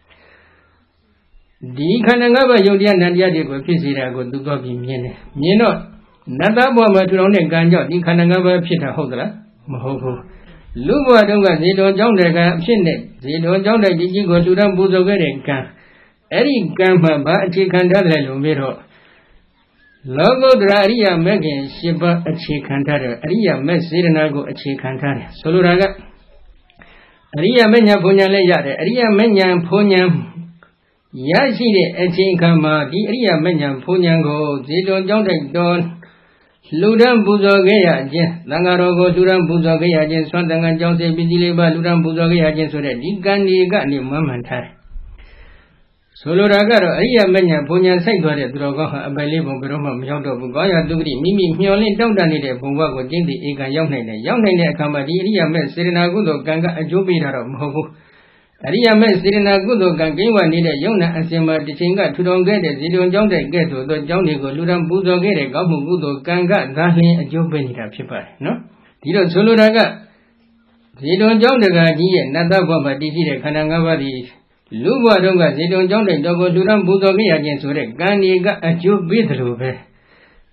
ဒီခန္ဓာ၅ပါးယုတ်တရားနံတရားတွေကိုဖြစ်စေတာကိုသူသွားပြီးမြင်တယ်မြင်တော့နတ်သားဘဝမှာထူထောင်တဲ့ကံကြောင့်ဒီခန္ဓာ၅ပါးဖြစ်တာဟုတ်သလားမဟုတ်ဘူးလူဘဝတုန်းကဇေတဝန်ကျောင်းတဲ့ကံအဖြစ်နဲ့ဇေတဝန်ကျောင်းတဲ့ကြီးကိုလူတန်းပူဇော်ခဲ့တဲ့ကံအဲ့ဒီကံမှာဘာအခြေခံထားတယ်လို့မေးတော့လောကုတ္တရာအရိယာမဂ်ခင်၈ပါးအခြေခံထားတယ်အရိယာမဂ်စေတနာကိုအခြေခံထားတယ်ဆိုလိုတာကအရိယာမဉ္ဇဉ်ဘုံဉာဏ်လည်းရတယ်အရိယာမဉ္ဇဉ်ဘုံဉာဏ်ရရှိတဲ့အချိန်ခါမှာဒီအရိယာမဉ္ဇဉ်ဘုံဉာဏ်ကိုဇေတဝန်ကျောင်းတိုက်တော်လူတန်းပူဇော်ခဲ့ရခြင်းသံဃာတော်ကိုလူတန်းပူဇော်ခဲ့ရခြင်းဆွမ်းသံဃာကျောင်းစေပစ္စည်းလေးပါလူတန်းပူဇော်ခဲ့ရခြင်းဆိုတဲ့ဒီကံဒီကနေမှန်မှန်ထားတယ်ဆိုလိုတာကတော့အရိယာမဉ္ဇဉ်ဘုံဉာဏ်စိုက်သွားတဲ့သူတော်ကောင်းဟာအပယ်လေးဘုံဘယ်တော့မှမရောက်တော့ဘူးကောင်းရာသူဂတိမိမိမျှော်လင့်တောင့်တနေတဲ့ဘုံဘဝကိုကျင့်တည်ဧကံရောက်နိုင်တယ်ရောက်နိုင်တဲ့အခါမှာဒီအရိယာမဉ္ဇဉ်စေတနာကုသိုလ်ကံကအကျိုးပေးတာတော့မဟုတ်ဘူးအရိယာမဉ္ဇဉ်စေတနာကုသိုလ်ကံကိဝနေတဲ့ယုံနာအစဉ်မှာတစ်ချိန်ကထူထောင်ခဲ့တဲ့ဇေတဝန်ကျောင်းတဲ့ကဲ့သို့သောကျောင်းတွေကိုလူတန်းပူဇော်ခဲ့တဲ့ကောင်းမှုကုသိုလ်ကံကသာလျှင်အကျိုးပေးနေတာဖြစ်ပါတယ်နော်ဒီတော့ဆိုလိုတာကဇေတဝန်ကျောင်းတကာကြီးရဲ့နတ်သားဘဝမှာတည်ရှိတဲ့ခန္ဓာ၅ပါးဒီလူဘဝတုန်းကဇေတဝန်ကျောင်းတဲ့တော်ကိုလူတန်းပူဇော်ခဲ့ရခြင်းဆိုတဲ့ကံဒီကအကျိုးပေးတယ်လို့ပဲ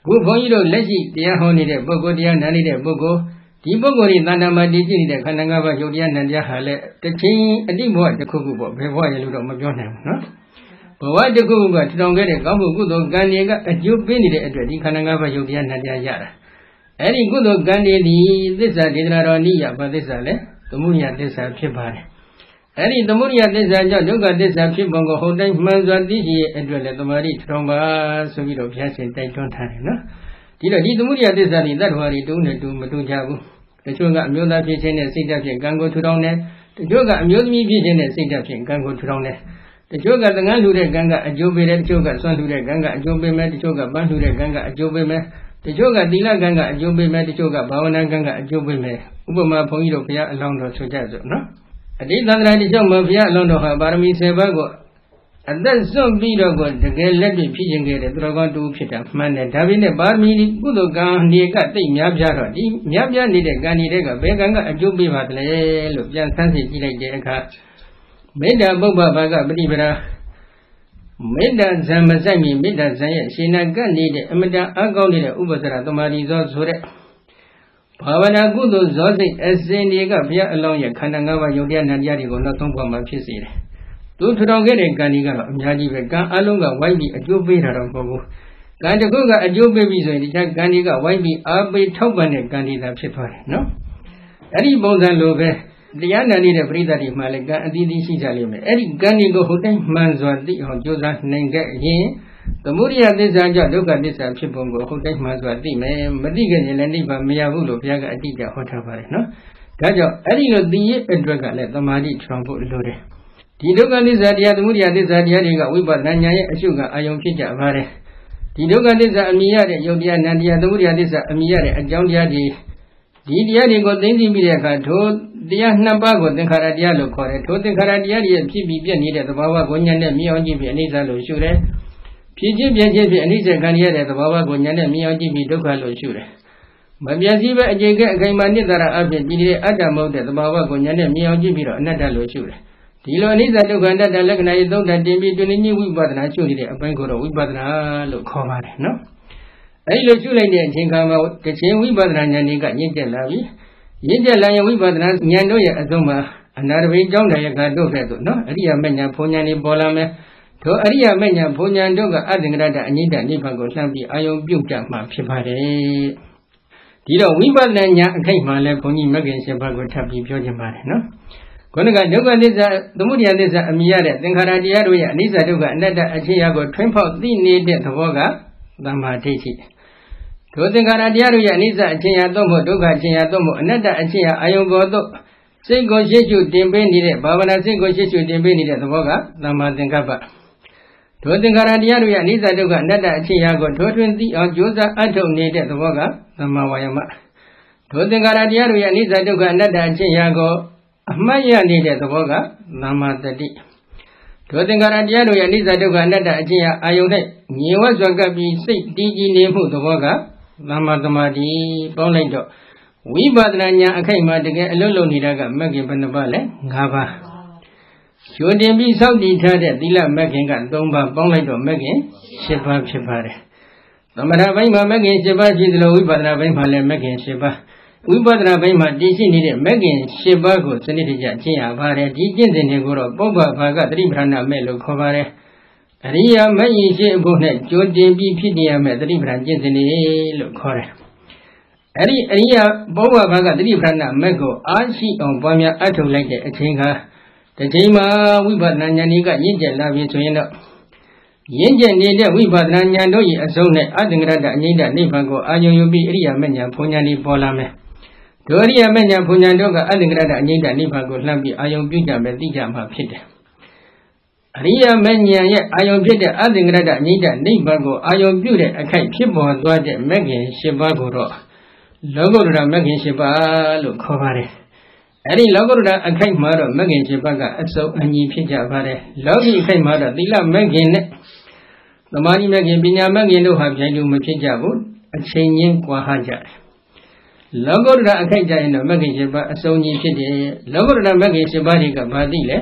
ခုဘုန်းကြီးတို့လက်ရှိတရားဟောနေတဲ့ပုဂ္ဂိုလ်တရားနာနေတဲ့ပုဂ္ဂိုလ်ဒီပုဂ္ဂိုလ်ဒီတဏ္ဍာမှာတည်ရှိနေတဲ့ခန္ဓာ၅ပါးယုတ်တရားနံတရားဟာလည်းတစ်ချင်းအတိဘဝတစ်ခုခုပေါ့ဘယ်ဘဝရလို့တော့မပြောနိုင်ဘူးနော်ဘဝတစ်ခုခုကထူထောင်ခဲ့တဲ့ကောင်းမှုကုသိုလ်ကံတွေကအကျိုးပေးနေတဲ့အတွက်ဒီခန္ဓာ၅ပါးယုတ်တရားနံတရားရတာအဲ့ဒီကုသိုလ်ကံတွေဒီသစ္စာဒေသနာတော်နိယဘာသစ္စာလဲသမုဒိယသစ္စာဖြစ်ပါတယ်အဲ့ဒီသမုဒိယသစ္စာကြောင့်ဒုက္ခသစ္စာဖြစ်ပုံကိုဟုတ်တိုင်းမှန်စွာသိရှိရဲ့အတွက်လည်းသမာဓိထူထောင်ပါဆိုပြီးတော့ဘုရားရှင်တိုက်တွန်းထားတယ်နော်ဒီတော့ဒီသမုဒိယသစ္စာတွေတတ္တဝါတွေတုံးနဲ့တူမတူကြဘူးတချို့ကအမျိုးသားဖြစ်ခြင်းနဲ့စိတ်ဓာတ်ဖြင့်ကံကိုထူထောင်တယ်တချို့ကအမျိုးသမီးဖြစ်ခြင်းနဲ့စိတ်ဓာတ်ဖြင့်ကံကိုထူထောင်တယ်တချို့ကသံဃာလှူတဲ့ကံကအကျိုးပေးတယ်တချို့ကဆွမ်းလှူတဲ့ကံကအကျိုးပေးမယ်တချို့ကပန်းလှူတဲ့ကံကအကျိုးပေးမယ်တချို့ကသီလကံကအကျိုးပေးမယ်တချို့ကဘာဝနာကံကအကျိုးပေးမယ်ဥပမာဘုန်းကြီးတို့ဘုရားအလောင်းတော်ဆိုကြစို့နော်အတိတ်သံဃာတချို့မှာဘုရားအလောင်းတော်ဟာပါရမီ10ပါးကိုအသက်စွန့်ပြီးတော့ကိုတကယ်လက်တွေ့ဖြစ်ခြင်းခဲ့တဲ့သူတော်ကောင်းတူဖြစ်တာမှန်တယ်ဒါပေမဲ့ပါရမီကုသိုလ်ကံတွေကတိတ်များပြားတော့ဒီများပြားနေတဲ့ကံတွေကဘယ်ကံကအကျိုးပေးပါသလဲလို့ပြန်ဆန်းစစ်ကြည့်လိုက်တဲ့အခါမေတ္တာပုပ္ပဘာကပฏิပဒါမေတ္တာဇံမဆိုင်မီမေတ္တာဇံရဲ့ရှင်နာကပ်နေတဲ့အမတန်အကောင်းနေတဲ့ဥပ္ပစရသမာဓိဇောဆိုတဲ့ဘာဝနာကုသိုလ်ဇောစိတ်အစဉ်တွေကဘုရားအလောင်းရဲ့ခန္ဓာ၅ပါးယုတ်တရားနံတရားတွေကိုနောက်ဆုံးဘဝမှာဖြစ်စေတယ်သူထူထောင်ခဲ့တဲ့ကံတွေကတော့အများကြီးပဲကံအလုံးကဝိုင်းပြီးအကျိုးပေးတာတော့မဟုတ်ဘူးကံတစ်ခုကအကျိုးပေးပြီးဆိုရင်ဒီကံတွေကဝိုင်းပြီးအားပေးထောက်ပံ့တဲ့ကံတွေသာဖြစ်သွားတယ်နော်အဲ့ဒီပုံစံလိုပဲတရားနာနေတဲ့ပရိသတ်တွေမှလည်းကံအသီးသီးရှိကြလိမ့်မယ်အဲ့ဒီကံတွေကိုဟုတ်တိုင်းမှန်စွာသိအောင်ကြိုးစားနိုင်ခဲ့ရင်သမုဒိယသစ္စာကြောင့်ဒုက္ခသစ္စာဖြစ်ပုံကိုဟုတ်တိုင်းမှန်စွာသိမယ်မသိခဲ့ရင်လည်းနိဗ္ဗာန်မရဘူးလို့ဘုရားကအတိအကျဟောထားပါတယ်နော်ဒါကြောင့်အဲ့ဒီလိုသိရအတွက်ကလည်းသမာဓိထူထောင်ဖို့လိုတယ်ဒီဒုက္ခသစ္စာတရားသမုဒိယသစ္စာတရားတွေကဝိပဿနာဉာဏ်ရဲ့အရှုခံအာယုံဖြစ်ကြပါတယ်ဒီဒုက္ခသစ္စာအမြင်ရတဲ့ယုတ်တရားနံတရားသမုဒိယသစ္စာအမြင်ရတဲ့အကြောင်းတရားတွေဒီတရားတွေကိုသိသိပြီးတဲ့အခါထိုတရားနှစ်ပါးကိုသင်္ခါရတရားလို့ခေါ်တယ်ထိုသင်္ခါရတရားတွေဖြစ်ပြီးပြည့်နေတဲ့သဘာဝကိုဉာဏ်နဲ့မြင်အောင်ကြည့်ပြီးအနိစ္စလို့ရှုတယ်ဖြစ်ခြင်းပြည့်ခြင်းဖြစ်အနိစ္စခံရတဲ့သဘာဝကိုဉာဏ်နဲ့မြင်အောင်ကြည့်ပြီးဒုက္ခလို့ရှုတယ်မပြည့်စည်ပဲအကျိကဲအခိုင်မာနိတ္တရာအဖြစ်ဒီအတ္တမဟုတ်တဲ့သဘာဝကိုဉာဏ်နဲ့မြင်အောင်ကြည့်ပြီးတော့အနတ္တလို့ရှုတယ်ဒီလိုအနိစ္စဒုက္ခအနတ္တလက္ခဏာရေးသုံးတန်တင်ပြီးတွင်နည်းဝိပဿနာရှုနေတဲ့အပိုင်းကိုတော့ဝိပဿနာလို့ခေါ်ပါတယ်နော်အဲဒီလိုရှုလိုက်တဲ့အချိန်ခါမှာတခြင်းဝိပဿနာဉာဏ်တွေကရင့်ကျက်လာပြီရင့်ကျက်လာရင်ဝိပဿနာဉာဏ်တို့ရဲ့အဆုံးမှာအနာတပိကျောင်းတရားကတို့ခဲ့သူနော်အရိယာမဉ္ဇဉ်ဘုံဉာဏ်တွေပေါ်လာမယ်ထိုအရိယာမဉ္ဇဉ်ဘုံဉာဏ်တို့ကအသင်္ကရတအညိတနိဗ္ဗာန်ကိုလှမ်းပြီးအာယုံပြုတ်ကြမှာဖြစ်ပါတယ်ဒီတော့ဝိပဿနာဉာဏ်အခိုက်မှာလည်းဘုန်းကြီးမဂ္ဂင်7ပါးကိုထပ်ပြီးပြောခြင်းပါတယ်နော်ခုနကဒုက္ခသစ္စာသမုဒယသစ္စာအမြင်ရတဲ့သင်္ခါရတရားတို့ရဲ့အနိစ္စဒုက္ခအနတ္တအခြေအရာကိုထွန်းဖောက်သိနေတဲ့သဘောကသမ္မာဒိဋ္ဌိဒုသင်္ခါရတရားတို့ရဲ့အနိစ္စအခြေအရာသို့မဟုတ်ဒုက္ခအခြေအရာသို့မဟုတ်အနတ္တအခြေအရာအာယုံပေါ်သို့စိတ်ကိုရှေ့ရှုတင်ပေးနေတဲ့ဘာဝနာစိတ်ကိုရှေ့ရှုတင်ပေးနေတဲ့သဘောကသမ္မာသင်္ကပ္ပဒုသင်္ခါရတရားတို့ရဲ့အနိစ္စဒုက္ခအနတ္တအခြေအရာကိုထိုးထွင်းသိအောင်ကြိုးစားအထုတ်နေတဲ့သဘောကသမ္မာဝါယမဒုသင်္ခါရတရားတို့ရဲ့အနိစ္စဒုက္ခအနတ္တအခြေအရာကိုအမှတ်ရနေတဲ့သဘောကသမ္မာတတိဒုသင်္ခါရတရားတို့ရဲ့အနိစ္စဒုက္ခအနတ္တအခြေအအာယုန်၌ငြိမ်ဝှစွာကပ်ပြီးစိတ်တည်ကြည်နေမှုသဘောကသမ္မာသမာဓိပေါင်းလိုက်တော့ဝိပဿနာဉာဏ်အခိုက်မှာတကယ်အလုံးလုံးနေတာကမဂ္ဂင်ဘယ်နှပါးလဲ5ပါးကျိုးတင်ပြီးစောင့်တည်ထားတဲ့သီလမဂ္ဂင်က3ပါးပေါင်းလိုက်တော့မဂ္ဂင်7ပါးဖြစ်ပါတယ်သမထဘိုင်းမှာမဂ္ဂင်7ပါးရှိသလိုဝိပဿနာဘိုင်းမှာလည်းမဂ္ဂင်7ပါးဝိပဿနာဘိုင်းမှာတည်ရှိနေတဲ့မဂ္ဂင်7ပါးကိုစနစ်တကျကျင့်ရပါတယ်ဒီကျင့်စဉ်တွေကိုတော့ပုဗ္ဗဘာကသတိပဋ္ဌာန်မဲ့လို့ခေါ်ပါတယ်အရိယာမဂ္ဂင်ရှိအဖို့နဲ့ကြိုတင်ပြီးဖြစ်နေရမယ့်သတိပဋ္ဌာန်ကျင့်စဉ်တွေလို့ခေါ်တယ်အဲ့ဒီအရိယာပုဗ္ဗဘာကသတိပဋ္ဌာန်မဲ့ကိုအားရှိအောင်ပွားများအထုတ်လိုက်တဲ့အချိန်ကတစ်ချိန်မှာဝိပဿနာဉာဏ်ကြီးကရင့်ကျက်လာပြီဆိုရင်တော့ရင့်ကျက်နေတဲ့ဝိပဿနာဉာဏ်တို့ရဲ့အဆုံးနဲ့အသင်္ကရတအငြိမ့်တနိဗ္ဗာန်ကိုအာယုံယူပြီးအရိယာမဉ္ဇဉ်ဘုံဉာဏ်ကြီးပေါ်လာမယ်ဒုအရိယာမဉ္ဇဉ်ဘုံဉာဏ်တို့ကအသင်္ကရတအငြိမ့်တနိဗ္ဗာန်ကိုလှမ်းပြီးအာယုံပြုကြမယ်သိကြမှာဖြစ်တယ်အရိယာမဉ္ဇဉ်ရဲ့အာယုံဖြစ်တဲ့အသင်္ကရတအငြိမ့်တနိဗ္ဗာန်ကိုအာယုံပြုတဲ့အခိုက်ဖြစ်ပေါ်သွားတဲ့မဂ္ဂင်7ပါးကိုတော့လောကုတ္တရာမဂ္ဂင်7ပါးလို့ခေါ်ပါတယ်အဲ့ဒီလောကုတ္တရာအခိုက်မှာတော့မဂ္ဂင်7ပါးကအစုံအညီဖြစ်ကြပါတယ်လောကီအခိုက်မှာတော့သီလမဂ္ဂင်နဲ့သမာဓိမဂ္ဂင်ပညာမဂ္ဂင်တို့ဟာပြိုင်တူမဖြစ်ကြဘူးအချိန်ချင်းကွာဟကြတယ်လောကုတ္တရာအခိုက်ကြရင်တော့မဂ္ဂင်7ပါးအစုံညီဖြစ်တယ်လောကုတ္တရာမဂ္ဂင်7ပါးတွေကဘာသိလဲ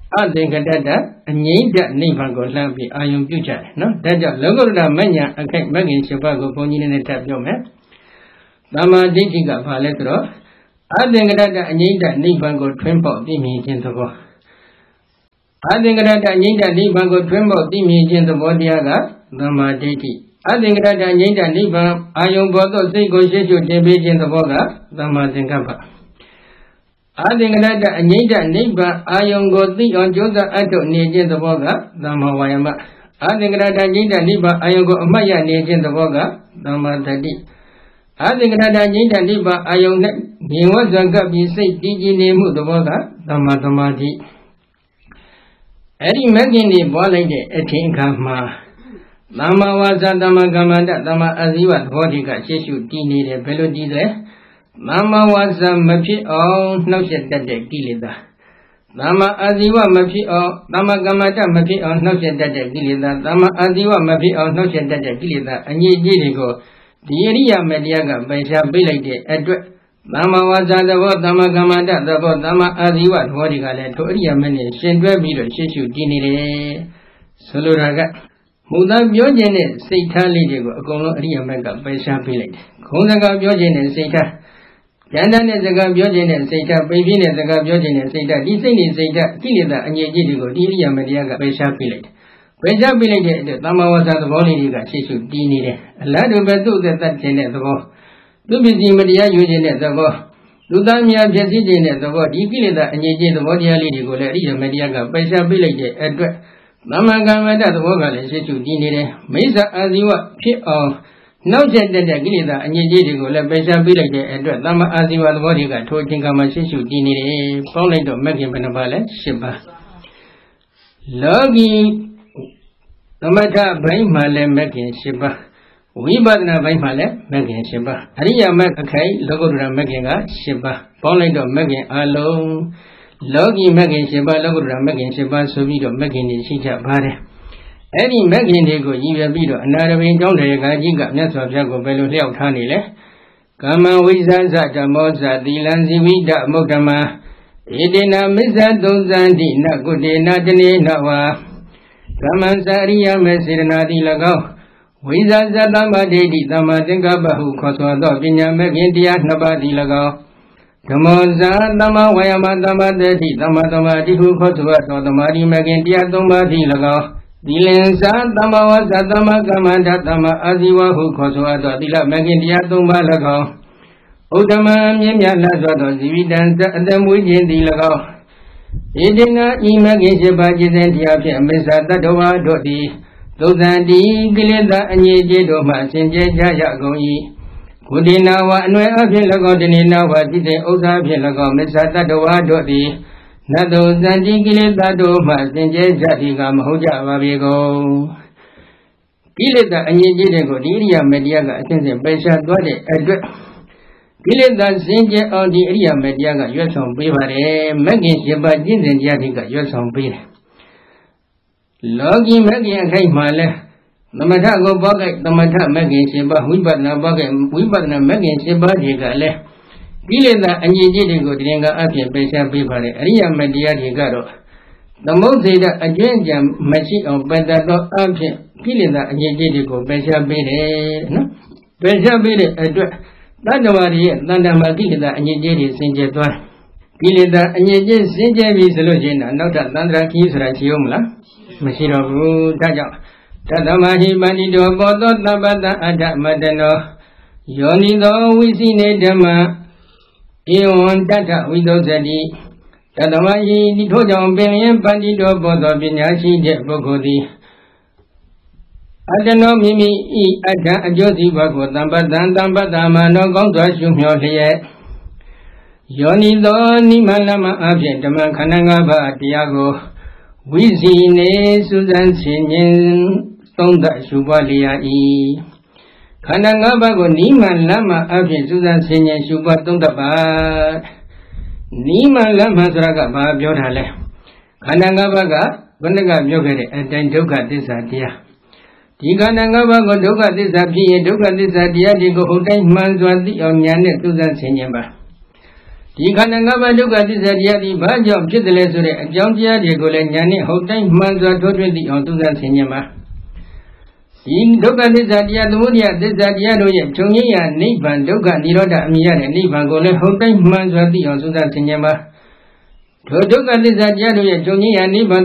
သင်္ကတတအငြိမ့်တဲ့နိဗ္ဗာန်ကိုလှမ်းပြီးအာယုံပြုကြတယ်နော်ဒါကြောင့်လောကုတ္တရမဉ္ဇဉ်အခိုက်မဂ္ဂင်7ပါးကိုဘုန်းကြီးနဲ့ထပ်ပြောမယ်သမ္မာဒိဋ္ဌိကဘာလဲဆိုတော့အသင်္ကတတအငြိမ့်တဲ့နိဗ္ဗာန်ကိုထွန်းပေါက်သိမြင်ခြင်းသဘောအသင်္ကတတအငြိမ့်တဲ့နိဗ္ဗာန်ကိုထွန်းပေါက်သိမြင်ခြင်းသဘောတရားကသမ္မာဒိဋ္ဌိအသင်္ကတတအငြိမ့်တဲ့နိဗ္ဗာန်အာယုံပေါ်သို့စိတ်ကိုရှေ့ရှုတင်ပေးခြင်းသဘောကသမ္မာသင်္ကပ္ပအသင်္ကတတအငြိမ့်တဲ့နိဗ္ဗာန်အာယုံကိုသိအောင်ကြိုးစားအထုတ်နေခြင်းသဘောကသမ္မာဝါယမအသင်္ကတတအငြိမ့်တဲ့နိဗ္ဗာန်အာယုံကိုအမှတ်ရနေခြင်းသဘောကသမ္မာတတိအသင်္ကတတအငြိမ့်တဲ့နိဗ္ဗာန်အာယုံနဲ့ဉာဏ်ဝဇ္ဇကပ်ပြီးစိတ်တည်ကြည်နေမှုသဘောကသမ္မာသမာဓိအဲ့ဒီမဂ္ဂင်တွေပွားလိုက်တဲ့အထင်အခါမှာသမ္မာဝါစာသမ္မာကမ္မန္တသမ္မာအာဇီဝသဘောတွေကရှေ့ရှုတည်နေတယ်ဘယ်လိုတည်လဲသမ္မာဝါစာမဖြစ်အောင်နှောက်ယှက်တတ်တဲ့ကိလေသာသမ္မာအာဇီဝမဖြစ်အောင်သမ္မာကမ္မန္တမဖြစ်အောင်နှောက်ယှက်တတ်တဲ့ကိလေသာသမ္မာအာဇီဝမဖြစ်အောင်နှောက်ယှက်တတ်တဲ့ကိလေသာအငြိအကျေးတွေကိုဒီအရိယာမတရားကပယ်ရှားပေးလိုက်တဲ့အတွက်သမ္မာဝါစာသဘောသမ္မာကမ္မန္တသဘောသမ္မာအာဇီဝသဘောတွေကလည်းထိုအရိယာမနဲ့ရှင်တွဲပြီးတော့ရှေ့ရှုတည်နေတယ်ဆိုလိုတာကမူသားပြောခြင်းနဲ့စိတ်ထားလေးတွေကိုအကုန်လုံးအရိယာမကပယ်ရှားပေးလိုက်တယ်ခုံးစကားပြောခြင်းနဲ့စိတ်ထားဉာဏ်နဲ့စကားပြောခြင်းနဲ့စိတ်ထားပိန်ပြင်းနဲ့စကားပြောခြင်းနဲ့စိတ်ထားဒီစိတ်နဲ့စိတ်ထားကိလေသာအငြိအကျေးတွေကိုဒီအရိယာမတရားကပယ်ရှားပေးလိုက်တယ်ပယ်ရှားပေးလိုက်တဲ့အတွက်သမ္မာဝါစာသဘောလေးတွေကရှေ့ရှုတည်နေတယ်အလားတူပဲသူ့သက်တတ်ခြင်းတဲ့သဘောသူပစ္စည်းမတရားယူခြင်းတဲ့သဘောလူသားများဖြစ်စည်းခြင်းတဲ့သဘောဒီကိလေသာအငြိအကျေးသဘောတရားလေးတွေကိုလည်းအရိယာမတရားကပယ်ရှားပေးလိုက်တဲ့အတွက်သမ္မာကမ္မန္တသဘောကလည်းရှေ့ရှုတည်နေတယ်မိစ္ဆာအာဇီဝဖြစ်အောင်နောက်ကျတဲ့ကိလေသာအငြိအကျေးတွေကိုလည်းပယ်ရှားပေးလိုက်တဲ့အတွက်သမ္မာအာဇီဝသဘောတွေကထိုအချိန်ကမှရှေ့ရှုတည်နေတယ်ပေါင်းလိုက်တော့မဂ္ဂင်ဘယ်နှပါလဲ10ပါးလောကီသမထဘိုင်းမှာလည်းမဂ္ဂင်10ပါးဝိပဿနာဘိုင်းမှာလည်းမဂ္ဂင်10ပါးအရိယာမဂ္ဂအခိုက်လောကုတ္တရမဂ္ဂင်က10ပါးပေါင်းလိုက်တော့မဂ္ဂင်အလုံးလောကီမဂ္ဂင်10ပါးလောကုတ္တရမဂ္ဂင်10ပါးဆိုပြီးတော့မဂ္ဂင်တွေရှိကြပါတယ်အဲ့ဒီမဂ္ဂင်တွေကိုရည်ရွယ်ပြီးတော့အနာရဘိန်ကျောင်းတရားကြီးကမြတ်စွာဘုရားကိုဘယ်လိုလျှောက်ထားနေလဲကာမဝိဇ္ဇဇဓမ္မောဇသီလံဇိဝိဒမုဒ္ဓမဧတေနမစ္ဆသုံးဇန္တိနကုတေနတနေနဝါကမ္မံစာရိယမေစေရနာတိ၎င်းဝိဇ္ဇဇသမ္မာဒိဋ္ဌိသမ္မာသင်္ကပ္ပဟုခေါ်ဆိုသောပညာမဂ္ဂင်တရား2ပါးသည်၎င်းဓမ္မောဇသမ္မာဝါယမသမ္မာတတိသမ္မာသမာဓိဟုခေါ်ဆိုသောသမာဓိမဂ္ဂင်တရား3ပါးသည်၎င်းသီလင်္စာသမ္မာဝါစာသမ္မာကမ္မန္တသမ္မာအာဇီဝဟုခေါ်ဆိုသောသီလမဂ္ဂင်တရား3ပါး၎င်းဥဒ္ဓမံမြင့်မြတ်လာသောဇီဝိတံအတ္တမွေးခြင်းသည်၎င်းဣတိနာဤမဂ္ဂင်7ပါးကျင့်စဉ်တရားဖြင့်အမစ္ဆတတ္တဝါတို့သည်သုဇံတိကိလေသာအငြိအကျေးတို့မှစင်ကြယ်ကြရကုန်၏ကုတိနာဝအနွယ်အဖြစ်၎င်းတဏိနာဝတိတေဥစ္စာဖြင့်၎င်းမစ္ဆတတ္တဝါတို့သည်နတ်တို့ဇန်တိကိလေသာတို့မှစင်ကြယ်ကြသည်ကမဟုတ်ကြပါပေကုန်ကိလေသာအငြိအကျေးတွေကိုဒီအရိယာမတရားကအစဉ်စဉ်ပယ်ရှားသွားတဲ့အတွက်ကိလေသာစင်ကြယ်အောင်ဒီအရိယာမတရားကရွတ်ဆောင်ပေးပါတယ်မဂ္ဂင်7ပါးကျင့်စဉ်တရားတွေကရွတ်ဆောင်ပေးတယ်လောကီမဂ္ဂင်အခိုက်မှာလဲသမထကိုပေါက်သမထမဂ္ဂင်7ပါးဝိပဿနာပေါက်ဝိပဿနာမဂ္ဂင်7ပါးတွေကလည်းကိလေသာအငြိအကျေးတွေကိုတရင်ကအဖြစ်ပယ်ရှားပေးပါတယ်အရိယာမတရားတွေကတော့သမုဒ္ဒေတအကျဉ်းကြံမရှိအောင်ပယ်တတ်သောအဖြစ်ကိလေသာအငြိအကျေးတွေကိုပယ်ရှားပေးတယ်နော်ပယ်ရှားပေးတဲ့အတွက်တတ္တဝါတွေရဲ့တဏ္ဍာမှာကိလေသာအငြိအကျေးတွေစင်ကြယ်သွားကိလေသာအငြိအကျေးစင်ကြယ်ပြီဆိုလို့ရှိရင်နောက်ထပ်တန္တရာခီးဆိုတာရှိအောင်မလားမရှိတော့ဘူးဒါကြောင့်တတမဟိပန္တိတောဘောသောတပ္ပတအတ္တမတနောယောနိသောဝိသိနေဓမ္မဧဝံတတ္ထဝိသုဇ္ဇတိတတမဟိဒီထို့ကြောင့်ပင်ရင်ပန္တိတောဘောသောပညာရှိတဲ့ပုဂ္ဂိုလ်သည်အတ္တနောမိမိဤအတ္တအကျိုးစီးပွားကိုတမ္ပတံတမ္ပတ္တမနောကောင်းစွာရှုမျှော်လျက်ယောနိသောနိမလမအဖြင့်ဓမ္မခန္ဓာ၅ပါးတရားကိုဝိစီနေစုဇန်ဆင်ញင်သုံးသပ်ရှုပွားလျက်၏ခန္ဓာ၅ပါးကိုနိမလမအဖြင့်စုဇန်ဆင်ញင်ရှုပွားသုံးသပ်ပါနိမလမဆိုတာကဘာပြောတာလဲခန္ဓာ၅ပါးကဘုန်းကပြောခဲ့တဲ့အတိုင်းဒုက္ခသစ္စာတရားဒီခန္ဓာ၅ပါးကိုဒုက္ခသစ္စာဖြစ်ရင်ဒုက္ခသစ္စာတရားတွေကိုဟုတ်တိုင်းမှန်စွာသိအောင်ဉာဏ်နဲ့သုဇန်ဆင်ញင်ပါဒီခန္ဓာ၅ပါးဒုက္ခသစ္စာတရားဒီဘာကြောင့်ဖြစ်တယ်လဲဆိုတဲ့အကြောင်းတရားတွေကိုလည်းဉာဏ်နဲ့ဟုတ်တိုင်းမှန်စွာထိုးထွင်းသိအောင်သုသဆင်ခြင်ပါဒီဒုက္ခသစ္စာတရားသမုဒယသစ္စာတရားတို့ရဲ့ချုပ်ငြိမ်းရာနိဗ္ဗာန်ဒုက္ခនិရောဓအမြင်ရတဲ့နိဗ္ဗာန်ကိုလည်းဟုတ်တိုင်းမှန်စွာသိအောင်သုသဆင်ခြင်ပါထိုဒုက္ခသစ္စာတရားတို့ရဲ့ချုပ်ငြိမ်းရာနိဗ္ဗာန်